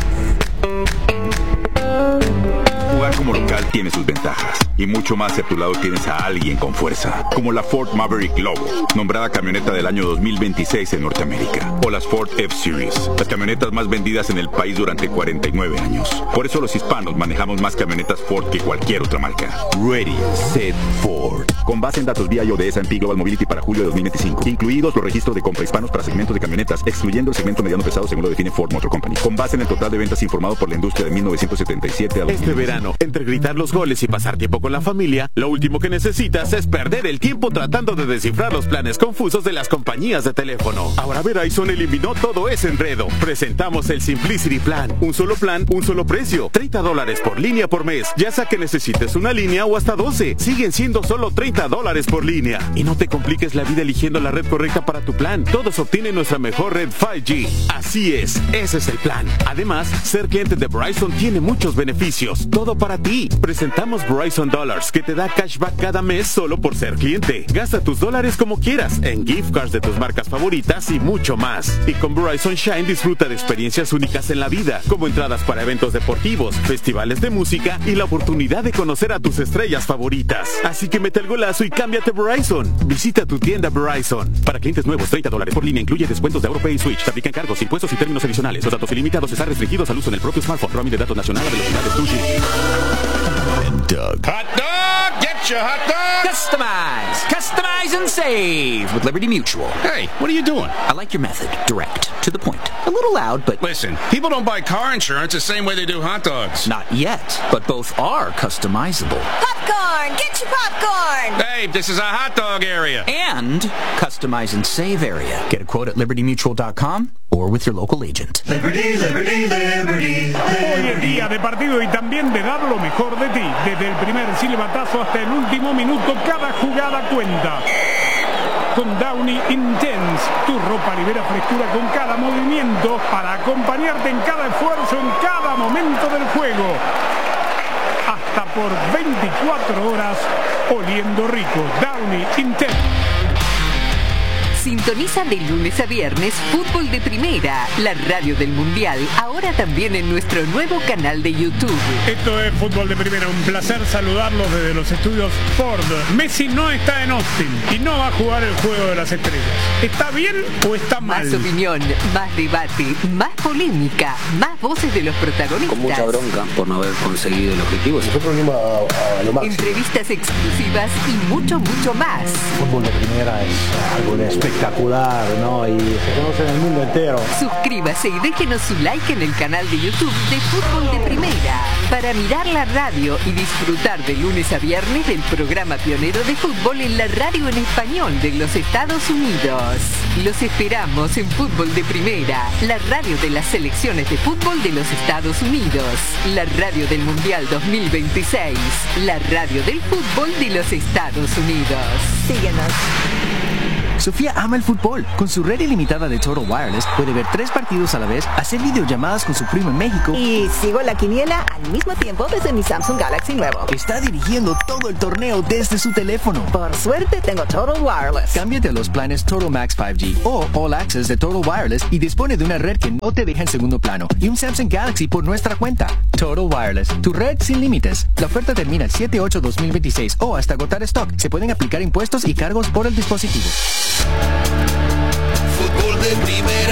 Jugar como local tiene sus ventajas y mucho más si a tu lado tienes a alguien con fuerza, como la Ford Maverick Lobo, nombrada camioneta del año dos mil veintiséis en Norteamérica, o las Ford F-Series, las camionetas más vendidas en el país durante cuarenta y nueve años. Por eso los hispanos manejamos más camionetas Ford que cualquier otra marca. Ready, Set, Ford. Con base en datos vía I O de S and P Global Mobility para julio de dos mil veinticinco, incluidos los registros de compra hispanos para segmentos de camionetas, excluyendo el segmento mediano pesado según lo define Ford Motor Company. Con base en el total de ventas informado por la industria de mil novecientos setenta y siete a dos mil veinticinco. Este verano, entre gritar los goles y pasar tiempo con la familia, lo último que necesitas es perder el tiempo tratando de descifrar los planes confusos de las compañías de teléfono. Ahora Verizon eliminó todo ese enredo. Presentamos el Simplicity Plan. Un solo plan, un solo precio. treinta dólares por línea por mes. Ya sea que necesites una línea o hasta doce. Siguen siendo solo treinta dólares por línea. Y no te compliques la vida eligiendo la red correcta para tu plan. Todos obtienen nuestra mejor red cinco G. Así es, ese es el plan. Además, ser cliente de Verizon tiene muchos beneficios. Todo para ti. Presentamos Verizon Dollars, que te da cashback cada mes solo por ser cliente. Gasta tus dólares como quieras, en gift cards de tus marcas favoritas y mucho más. Y con Verizon Shine disfruta de experiencias únicas en la vida, como entradas para eventos deportivos, festivales de música y la oportunidad de conocer a tus estrellas favoritas. Así que mete el golazo y cámbiate Verizon. Visita tu tienda Verizon. Para clientes nuevos, treinta dólares por línea incluye descuentos de AuroPay y Switch. Se aplican cargos, impuestos y términos adicionales. Los datos ilimitados están restringidos al uso en el propio smartphone. Roaming de datos nacional a velocidades dos G. Doug. Hot dog! Get your hot dog! Customize! Customize and save with Liberty Mutual. Hey, what are you doing? I like your method. Direct. To the point. A little loud, but... Listen, people don't buy car insurance the same way they do hot dogs. Not yet, but both are customizable. Popcorn! Get your popcorn! Hey, this is a hot dog area. And customize and save area. Get a quote at liberty mutual dot com or with your local agent. Liberty, Liberty, Liberty, Liberty. Hoy es día de partido y también de dar lo mejor de ti. Desde el primer silbatazo hasta el último minuto, cada jugada cuenta. Con Downy Intense, tu ropa libera frescura con cada movimiento para acompañarte en cada esfuerzo, en cada momento del juego. Hasta por veinticuatro horas oliendo rico. Downy Intel. Sintoniza de lunes a viernes Fútbol de Primera, la radio del Mundial, ahora también en nuestro nuevo canal de YouTube. Esto es Fútbol de Primera, un placer saludarlos desde los estudios Ford. Messi no está en Austin y no va a jugar el Juego de las Estrellas. ¿Está bien o está mal? Más opinión, más debate, más polémica, más voces de los protagonistas. Con mucha bronca por no haber conseguido el objetivo. Nosotros venimos a, a lo máximo. Entrevistas exclusivas y mucho, mucho más. Fútbol de Primera es algo de espectacular, ¿no? Y se conoce en el mundo entero. Suscríbase y déjenos su like en el canal de YouTube de Fútbol de Primera para mirar la radio y disfrutar de lunes a viernes del programa pionero de fútbol en la radio en español de los Estados Unidos. Los esperamos en Fútbol de Primera, la radio de las selecciones de fútbol de los Estados Unidos, la radio del Mundial dos mil veintiséis, la radio del fútbol de los Estados Unidos. Síguenos. Sofía ama el fútbol. Con su red ilimitada de Total Wireless puede ver tres partidos a la vez, hacer videollamadas con su primo en México. Y sigo la quiniela al mismo tiempo desde mi Samsung Galaxy nuevo. Está dirigiendo todo el torneo desde su teléfono. Por suerte tengo Total Wireless. Cámbiate a los planes Total Max cinco G o All Access de Total Wireless y dispone de una red que no te deja en segundo plano y un Samsung Galaxy por nuestra cuenta. Total Wireless, tu red sin límites. La oferta termina el siete ocho dos mil veintiséis o hasta agotar stock. Se pueden aplicar impuestos y cargos por el dispositivo. Fútbol de Primera.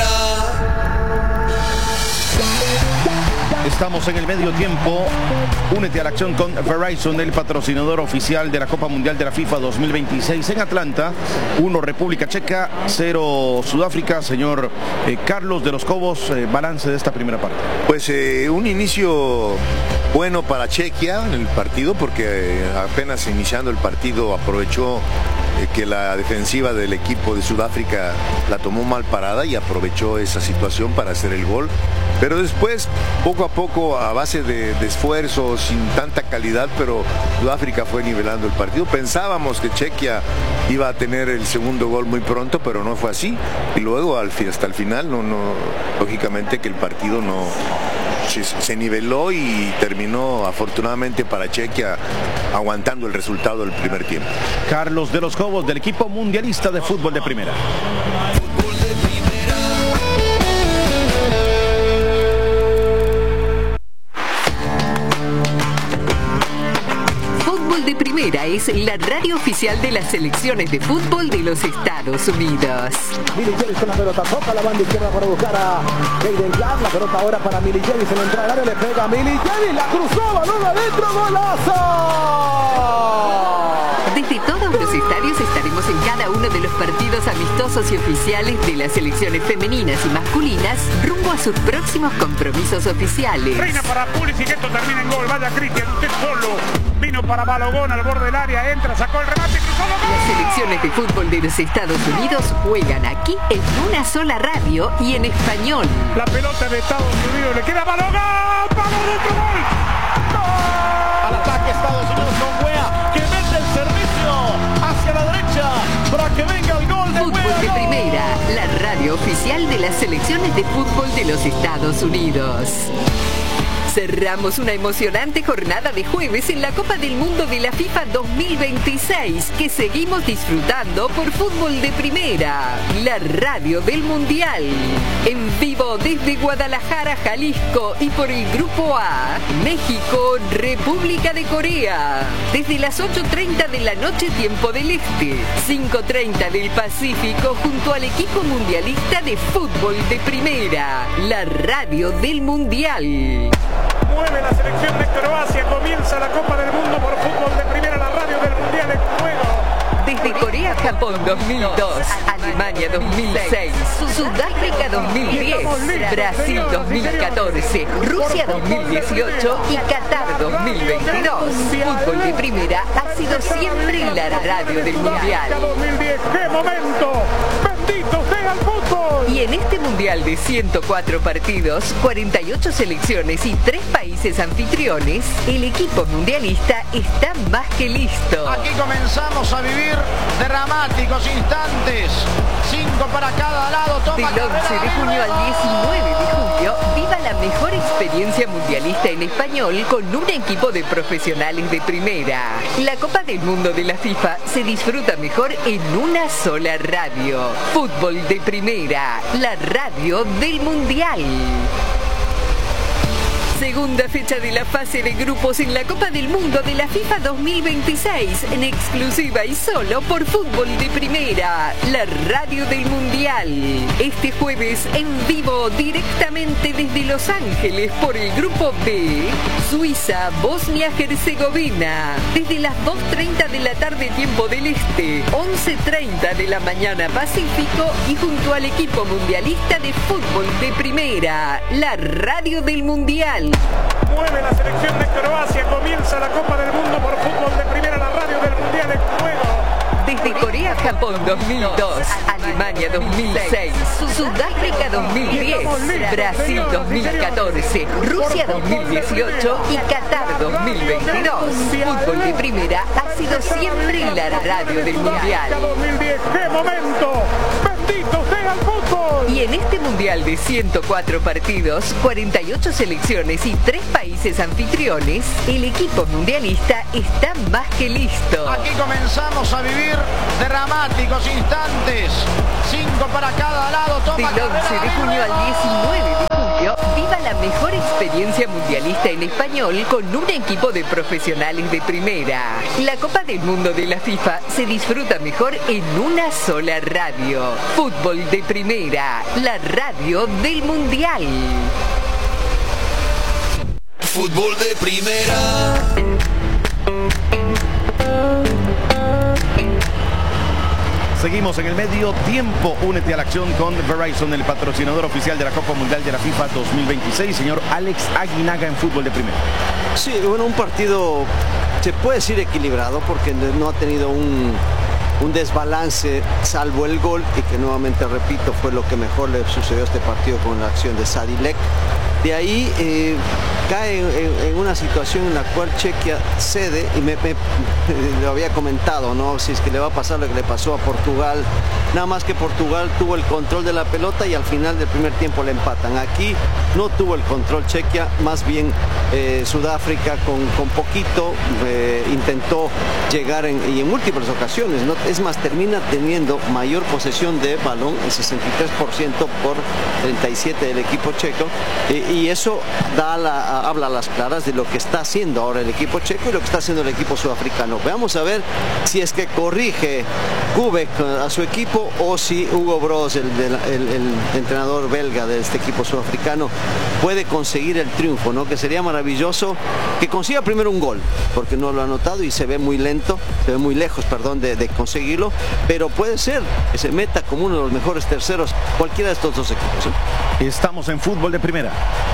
Estamos en el medio tiempo. Únete a la acción con Verizon, el patrocinador oficial de la Copa Mundial de la FIFA dos mil veintiséis en Atlanta. uno República Checa, cero Sudáfrica. Señor eh, Carlos de los Cobos, eh, balance de esta primera parte. Pues eh, un inicio bueno para Chequia en el partido, porque eh, apenas iniciando el partido aprovechó eh, que la defensiva del equipo de Sudáfrica la tomó mal parada y aprovechó esa situación para hacer el gol. Pero después, poco a poco, a base de, de esfuerzo, sin tanta calidad, pero Sudáfrica fue nivelando el partido. Pensábamos que Chequia iba a tener el segundo gol muy pronto, pero no fue así. Y luego, al, hasta el final, no, no, lógicamente que el partido no se, se niveló y terminó, afortunadamente para Chequia, aguantando el resultado del primer tiempo. Carlos de los Cobos, del equipo mundialista de fútbol de primera. De Primera es la radio oficial de las selecciones de fútbol de los Estados Unidos. Milicevic con la pelota, toca la banda izquierda para buscar a Hayden Clark, la pelota ahora para Milicevic, se le entra al área, le pega a Milicevic, la cruzó, balón adentro, golazo. Desde todos los estadios estaremos en cada uno de los partidos amistosos y oficiales de las selecciones femeninas y masculinas rumbo a sus próximos compromisos oficiales. Reina para Pulisic, esto termina en gol, vaya Cristian, usted solo. Vino para Balogón al borde del área, entra, sacó el remate, cruzó la gol. Las selecciones de fútbol de los Estados Unidos juegan aquí en una sola radio y en español. La pelota de Estados Unidos le queda a Balogón, ¡palo dentro, gol! ¡Gol! Al ataque Estados Unidos con Wea, que mete el servicio hacia la derecha para que venga el gol de Fútbol Wea. de Primera, la radio oficial de las selecciones de fútbol de los Estados Unidos. Cerramos una emocionante jornada de jueves en la Copa del Mundo de la FIFA dos mil veintiséis, que seguimos disfrutando por Fútbol de Primera, la radio del Mundial. En vivo desde Guadalajara, Jalisco, y por el Grupo A, México, República de Corea. Desde las ocho treinta de la noche, tiempo del Este, cinco treinta del Pacífico, junto al equipo mundialista de Fútbol de Primera, la radio del Mundial. Mueve la selección de Croacia, comienza la Copa del Mundo por Fútbol de Primera, la radio del Mundial en juego. Desde Corea, Japón dos mil dos, Alemania dos mil seis, Sudáfrica dos mil diez, Brasil dos mil catorce, Rusia dos mil dieciocho y Qatar dos mil veintidós. Fútbol de Primera ha sido siempre la radio del Mundial. dos mil diez, ¡qué momento! ¡Bendito sea el fútbol! Y en este Mundial de ciento cuatro partidos, cuarenta y ocho selecciones y tres países anfitriones, el equipo mundialista está más que listo. Aquí comenzamos a vivir dramáticos instantes. Cinco para cada lado. Toma Del once de junio al diecinueve de julio, viva la mejor experiencia mundialista en español con un equipo de profesionales de primera. La Copa del Mundo de la FIFA se disfruta mejor en una sola radio. Fútbol de Primera, la radio del Mundial. Segunda fecha de la fase de grupos en la Copa del Mundo de la FIFA dos mil veintiséis, en exclusiva y solo por Fútbol de Primera, la radio del Mundial. Este jueves en vivo directamente desde Los Ángeles por el Grupo B, Suiza, Bosnia-Herzegovina, desde las dos treinta de la tarde tiempo del Este, once treinta de la mañana Pacífico y junto al equipo mundialista de Fútbol de Primera, la radio del Mundial. Mueve la selección de Croacia, comienza la Copa del Mundo por Fútbol de Primera, la radio del Mundial en juego. Desde Corea-Japón dos mil dos, Alemania dos mil seis, Sudáfrica dos mil diez, Brasil dos mil catorce, Rusia dos mil dieciocho y Qatar dos mil veintidós. Fútbol de Primera ha sido siempre la radio del Mundial. dos mil diez, ¡qué momento! ¡Bendito sea el fútbol! Y en este Mundial de ciento cuatro partidos, cuarenta y ocho selecciones y tres países anfitriones, el equipo mundialista está más que listo. Aquí comenzamos a vivir dramáticos instantes. Cinco para cada lado. Toma Del once de junio al diecinueve de julio, viva la mejor experiencia mundialista en español con un equipo de profesionales de primera. La Copa del Mundo de la FIFA se disfruta mejor en una sola radio. Fútbol de Primera, la radio del Mundial. Fútbol de Primera. Seguimos en el medio tiempo. Únete a la acción con Verizon, el patrocinador oficial de la Copa Mundial de la FIFA dos mil veintiséis. Señor Alex Aguinaga en Fútbol de Primera. Sí, bueno, un partido se puede decir equilibrado porque no ha tenido un, un desbalance salvo el gol y que nuevamente repito fue lo que mejor le sucedió a este partido con la acción de Sadilek. De ahí eh, cae en, en una situación en la cual Chequia cede y me, me lo había comentado, ¿no? Si es que le va a pasar lo que le pasó a Portugal, nada más que Portugal tuvo el control de la pelota y al final del primer tiempo le empatan. Aquí no tuvo el control Chequia, más bien eh, Sudáfrica con, con poquito eh, intentó llegar en, y en múltiples ocasiones, ¿no? Es más, termina teniendo mayor posesión de balón, el sesenta y tres por ciento por treinta y siete del equipo checo. Eh, y eso da la, habla a las claras de lo que está haciendo ahora el equipo checo y lo que está haciendo el equipo sudafricano. Veamos a ver si es que corrige Kubek a su equipo o si Hugo Broos, el, el, el, el entrenador belga de este equipo sudafricano, puede conseguir el triunfo, ¿no? Que sería maravilloso que consiga primero un gol, porque no lo ha anotado y se ve muy lento, se ve muy lejos, perdón, de, de conseguirlo, pero puede ser que se meta como uno de los mejores terceros cualquiera de estos dos equipos, ¿sí? Estamos en Fútbol de Primera.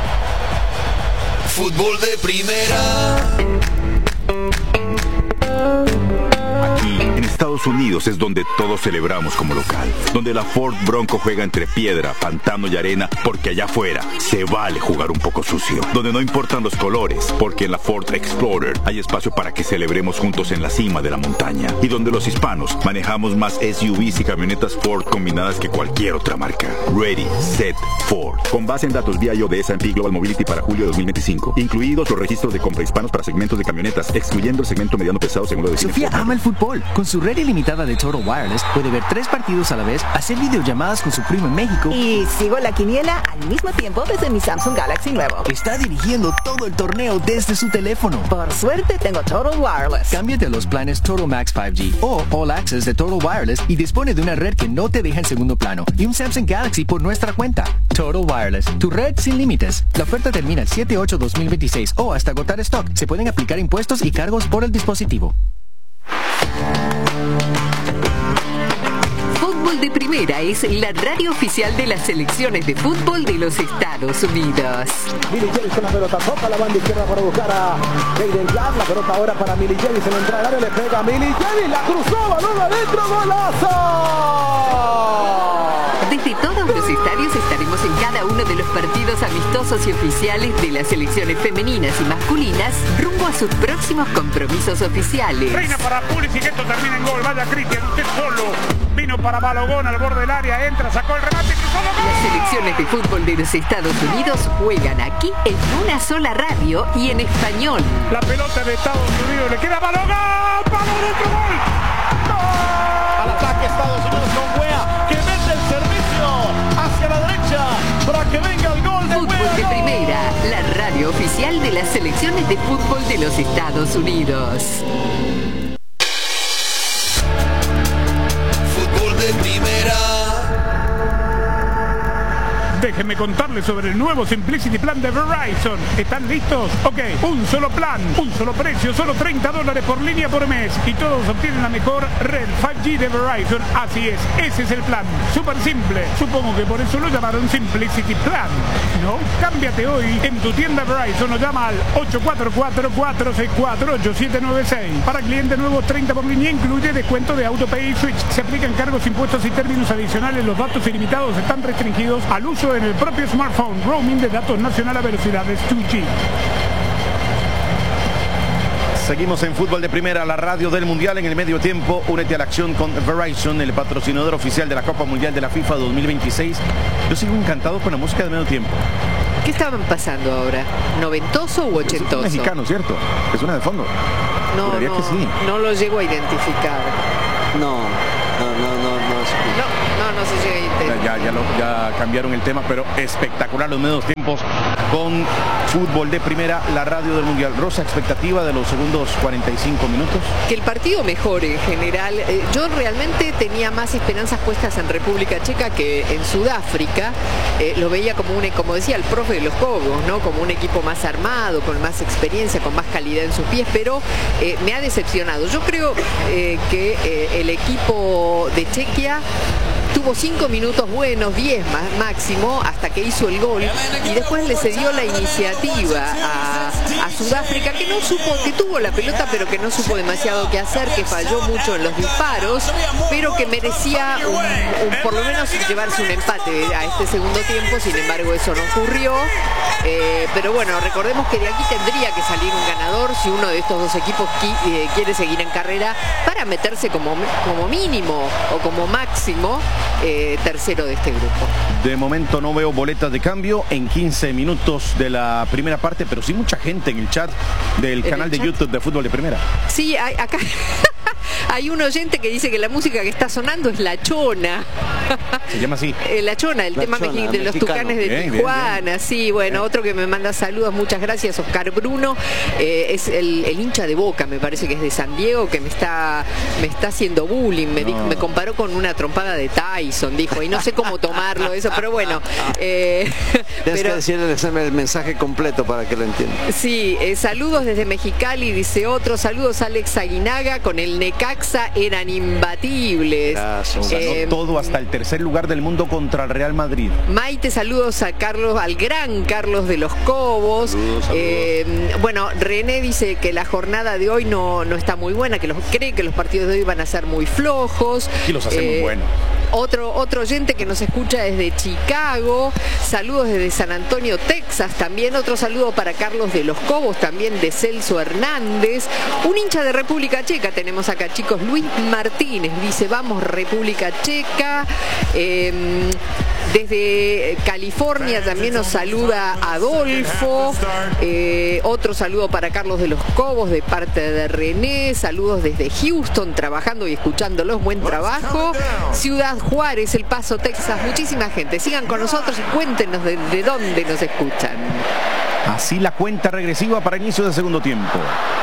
Fútbol de Primera. Aquí, en Estados Unidos, es donde todos celebramos como local. Donde la Ford Bronco juega entre piedra, pantano y arena, porque allá afuera se vale jugar un poco sucio. Donde no importan los colores, porque en la Ford Explorer hay espacio para que celebremos juntos en la cima de la montaña. Y donde los hispanos manejamos más S U Vs y camionetas Ford combinadas que cualquier otra marca. Ready, Set, Ford. Con base en datos V I O de S and P Global Mobility para julio de dos mil veinticinco. Incluidos los registros de compra hispanos para segmentos de camionetas, excluyendo el segmento mediano pesado según lo define Sofía Ford. ama el fútbol. Con su red ilimitada de Total Wireless puede ver tres partidos a la vez, hacer videollamadas con su primo en México. Y sigo la quiniela al mismo tiempo desde mi Samsung Galaxy nuevo. Está dirigiendo todo el torneo desde su teléfono. Por suerte tengo Total Wireless. Cámbiate a los planes Total Max cinco G o All Access de Total Wireless y dispone de una red que no te deja en segundo plano y un Samsung Galaxy por nuestra cuenta. Total Wireless, tu red sin límites. La oferta termina el siete ocho dos mil veintiséis o hasta agotar stock. Se pueden aplicar impuestos y cargos por el dispositivo. Fútbol de Primera es la radio oficial de las selecciones de fútbol de los Estados Unidos. Millie Javis con la pelota, toca la banda izquierda para buscar a Hayden Clark, la pelota ahora para Millie Javis en la entrada del área, le pega a Millie Javis, la cruzó, balón adentro, golazo. Desde todos los universitarios estaremos en cada uno de los partidos amistosos y oficiales de las selecciones femeninas y masculinas rumbo a sus próximos compromisos oficiales. Reina para Pulisic, esto termina en gol. Vaya Cristian, usted solo. Vino para Balogón al borde del área, entra, sacó el remate y solo gol. Las selecciones de fútbol de los Estados Unidos juegan aquí en una sola radio y en español. La pelota de Estados Unidos le queda a Balogón. ¡Vamos, otro gol! Al ataque Estados Unidos con Wea, que mete el servicio hacia la derecha para que venga el gol de Fútbol Wea. de Primera, la radio oficial de las selecciones de fútbol de los Estados Unidos. Fútbol de Primera. Déjenme contarles sobre el nuevo Simplicity Plan de Verizon. ¿Están listos? Ok, un solo plan, un solo precio, solo treinta dólares por línea por mes. Y todos obtienen la mejor red cinco G de Verizon. Así es, ese es el plan. Súper simple. Supongo que por eso lo llamaron Simplicity Plan, ¿no? Cámbiate hoy en tu tienda Verizon o llama al ocho cuatro cuatro, cuatro seis cuatro, ocho siete nueve seis. Para clientes nuevos, treinta por línea, incluye descuento de AutoPay y Switch. Se aplican cargos, impuestos y términos adicionales. Los datos ilimitados están restringidos al uso en el propio smartphone. Roaming de datos nacional a velocidades dos G. Seguimos en Fútbol de Primera, la radio del Mundial. En el medio tiempo, únete a la acción con Verizon, el patrocinador oficial de la Copa Mundial de la FIFA dos mil veintiséis. Yo sigo encantado con la música de medio tiempo. ¿Qué estaban pasando ahora? ¿Noventoso u ochentoso? Es un mexicano, ¿cierto? Es una de fondo. No, Juraría no, que sí. no lo llego a identificar. No, no, no, no, no. No, no, no se llega a identificar. Ya, ya, lo, ya cambiaron el tema, pero espectacular los medios tiempos con Fútbol de Primera, la radio del Mundial. Rosa, expectativa de los segundos cuarenta y cinco minutos. Que el partido mejore en general. Eh, yo realmente tenía más esperanzas puestas en República Checa que en Sudáfrica. Eh, lo veía como un, como decía el profe de los Cobos, ¿no? Como un equipo más armado, con más experiencia, con más calidad en sus pies, pero eh, me ha decepcionado. Yo creo eh, que eh, el equipo de Chequia tuvo cinco minutos buenos, diez más máximo, hasta que hizo el gol y después le cedió la iniciativa a, a Sudáfrica, que no supo, que tuvo la pelota pero que no supo demasiado qué hacer, que falló mucho en los disparos, pero que merecía un, un, por lo menos llevarse un empate a este segundo tiempo. Sin embargo, eso no ocurrió. Eh, pero bueno, recordemos que de aquí tendría que salir un ganador si uno de estos dos equipos qui, eh, quiere seguir en carrera para meterse como, como mínimo o como máximo eh, tercero de este grupo. De momento no veo boletas de cambio en quince minutos de la primera parte, pero sí mucha gente en el chat del canal de YouTube de Fútbol de Primera. Sí, hay, acá hay un oyente que dice que la música que está sonando es La Chona. Se llama así. Eh, La Chona, el La tema Chona, de los mexicano. Tucanes de Bien, Tijuana. bien, bien. Sí, bueno, bien. Otro que me manda saludos, muchas gracias, Oscar Bruno. Eh, es el, el hincha de Boca, me parece que es de San Diego, que me está, me está haciendo bullying. Me, No. dijo, me comparó con una trompada de Tyson, dijo, y no sé cómo tomarlo eso, pero bueno. Eh, Tienes pero, que decirle el mensaje completo para que lo entienda. Sí, eh, saludos desde Mexicali, dice otro. Saludos a Alex Aguinaga, con el Necaxa eran imbatibles. Gracias. Ganó Eh, todo hasta el tercer lugar del mundo contra el Real Madrid. Maite, saludos a Carlos, al gran Carlos de los Cobos. Saludos, saludos. Eh, bueno, René dice que la jornada de hoy no, no está muy buena, que los, cree que los partidos de hoy van a ser muy flojos. Y los hacemos Eh, buenos. Otro, otro oyente que nos escucha desde Chicago. Saludos desde San Antonio, Texas. También otro saludo para Carlos de los Cobos, también de Celso Hernández. Un hincha de República Checa tenemos acá, chicos. Luis Martínez dice, vamos República Checa. Eh, desde California también nos saluda Adolfo. Eh, otro saludo para Carlos de los Cobos de parte de René. Saludos desde Houston, trabajando y escuchándolos. Buen trabajo. Ciudad Juárez, El Paso, Texas. Muchísima gente. Sigan con nosotros y cuéntenos de, de dónde nos escuchan. Así la cuenta regresiva para inicio del segundo tiempo.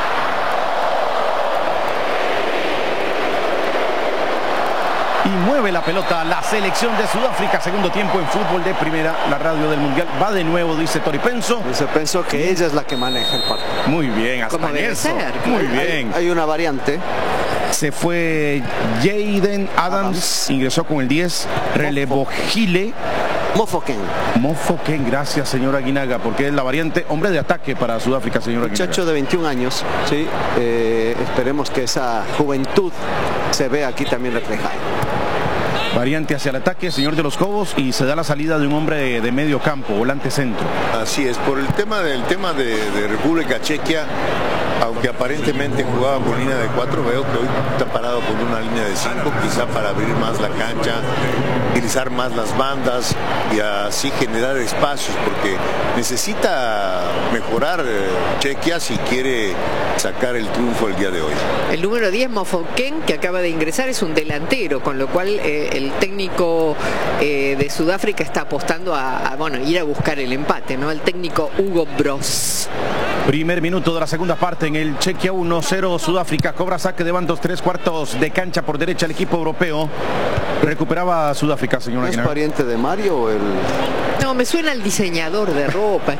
Y mueve la pelota la selección de Sudáfrica. Segundo tiempo en Fútbol de Primera, la radio del Mundial. Va de nuevo, dice Tori Penso. Dice Penso que ella es la que maneja el partido. Muy bien, hasta Como en debe eso. ser. Muy Hay, bien. hay una variante. Se fue Jaden Adams, Adams. ingresó con el diez, relevó Gile. Mofoken. Mofoken, gracias señora Aguinaga, porque es la variante hombre de ataque para Sudáfrica, señora Aguinaga. Muchacho de veintiún años, sí. Eh, esperemos que esa juventud se vea aquí también reflejada. Variante hacia el ataque, señor de los Cobos, y se da la salida de un hombre de, de medio campo, volante centro. Así es, por el tema del tema de, de República Chequia, aunque aparentemente jugaba con línea de cuatro, veo que hoy está parado con una línea de cinco, quizá para abrir más la cancha, utilizar más las bandas y así generar espacios, porque necesita mejorar eh, Chequia si quiere sacar el triunfo el día de hoy. El número diez, Mofoken, que acaba de ingresar, es un delantero, con lo cual eh, el técnico eh, de Sudáfrica está apostando a, a bueno, ir a buscar el empate, ¿no? El técnico Hugo Bros. Primer minuto de la segunda parte en el Chequia uno cero Sudáfrica. Cobra saque de bandos, tres cuartos de cancha por derecha el equipo europeo. Recuperaba Sudáfrica, señor. ¿Es pariente de Mario o el...? No, me suena el diseñador de ropa.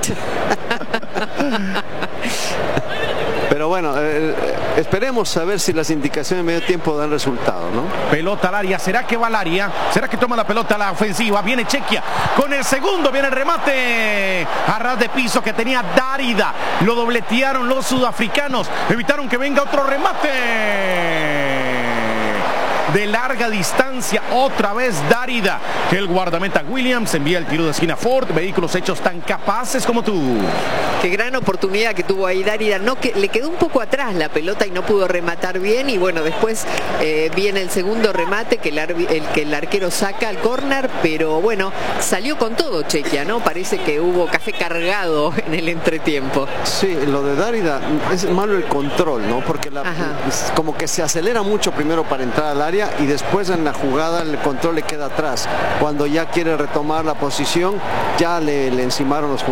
Pero bueno, eh, esperemos saber si las indicaciones de medio tiempo dan resultado, ¿no? Pelota al área, ¿será que va al área? ¿Será que toma la pelota a la ofensiva? Viene Chequia con el segundo, viene el remate a ras de piso que tenía Dárida. Lo dobletearon los sudafricanos, evitaron que venga otro remate de larga distancia, otra vez Dárida. El guardameta Williams envía el tiro de esquina Ford. Vehículos hechos tan capaces como tú. Qué gran oportunidad que tuvo ahí Dárida. No, que le quedó un poco atrás la pelota y no pudo rematar bien. Y bueno, después eh, viene el segundo remate que el, el que el arquero saca al córner. Pero bueno, salió con todo Chequia, ¿no? Parece que hubo café cargado en el entretiempo. Sí, lo de Dárida es malo el control, ¿no? Porque la, como que se acelera mucho primero para entrar al área y después en la jugada el control le queda atrás. Cuando ya quiere retomar la posición, ya le, le encimaron los jugadores.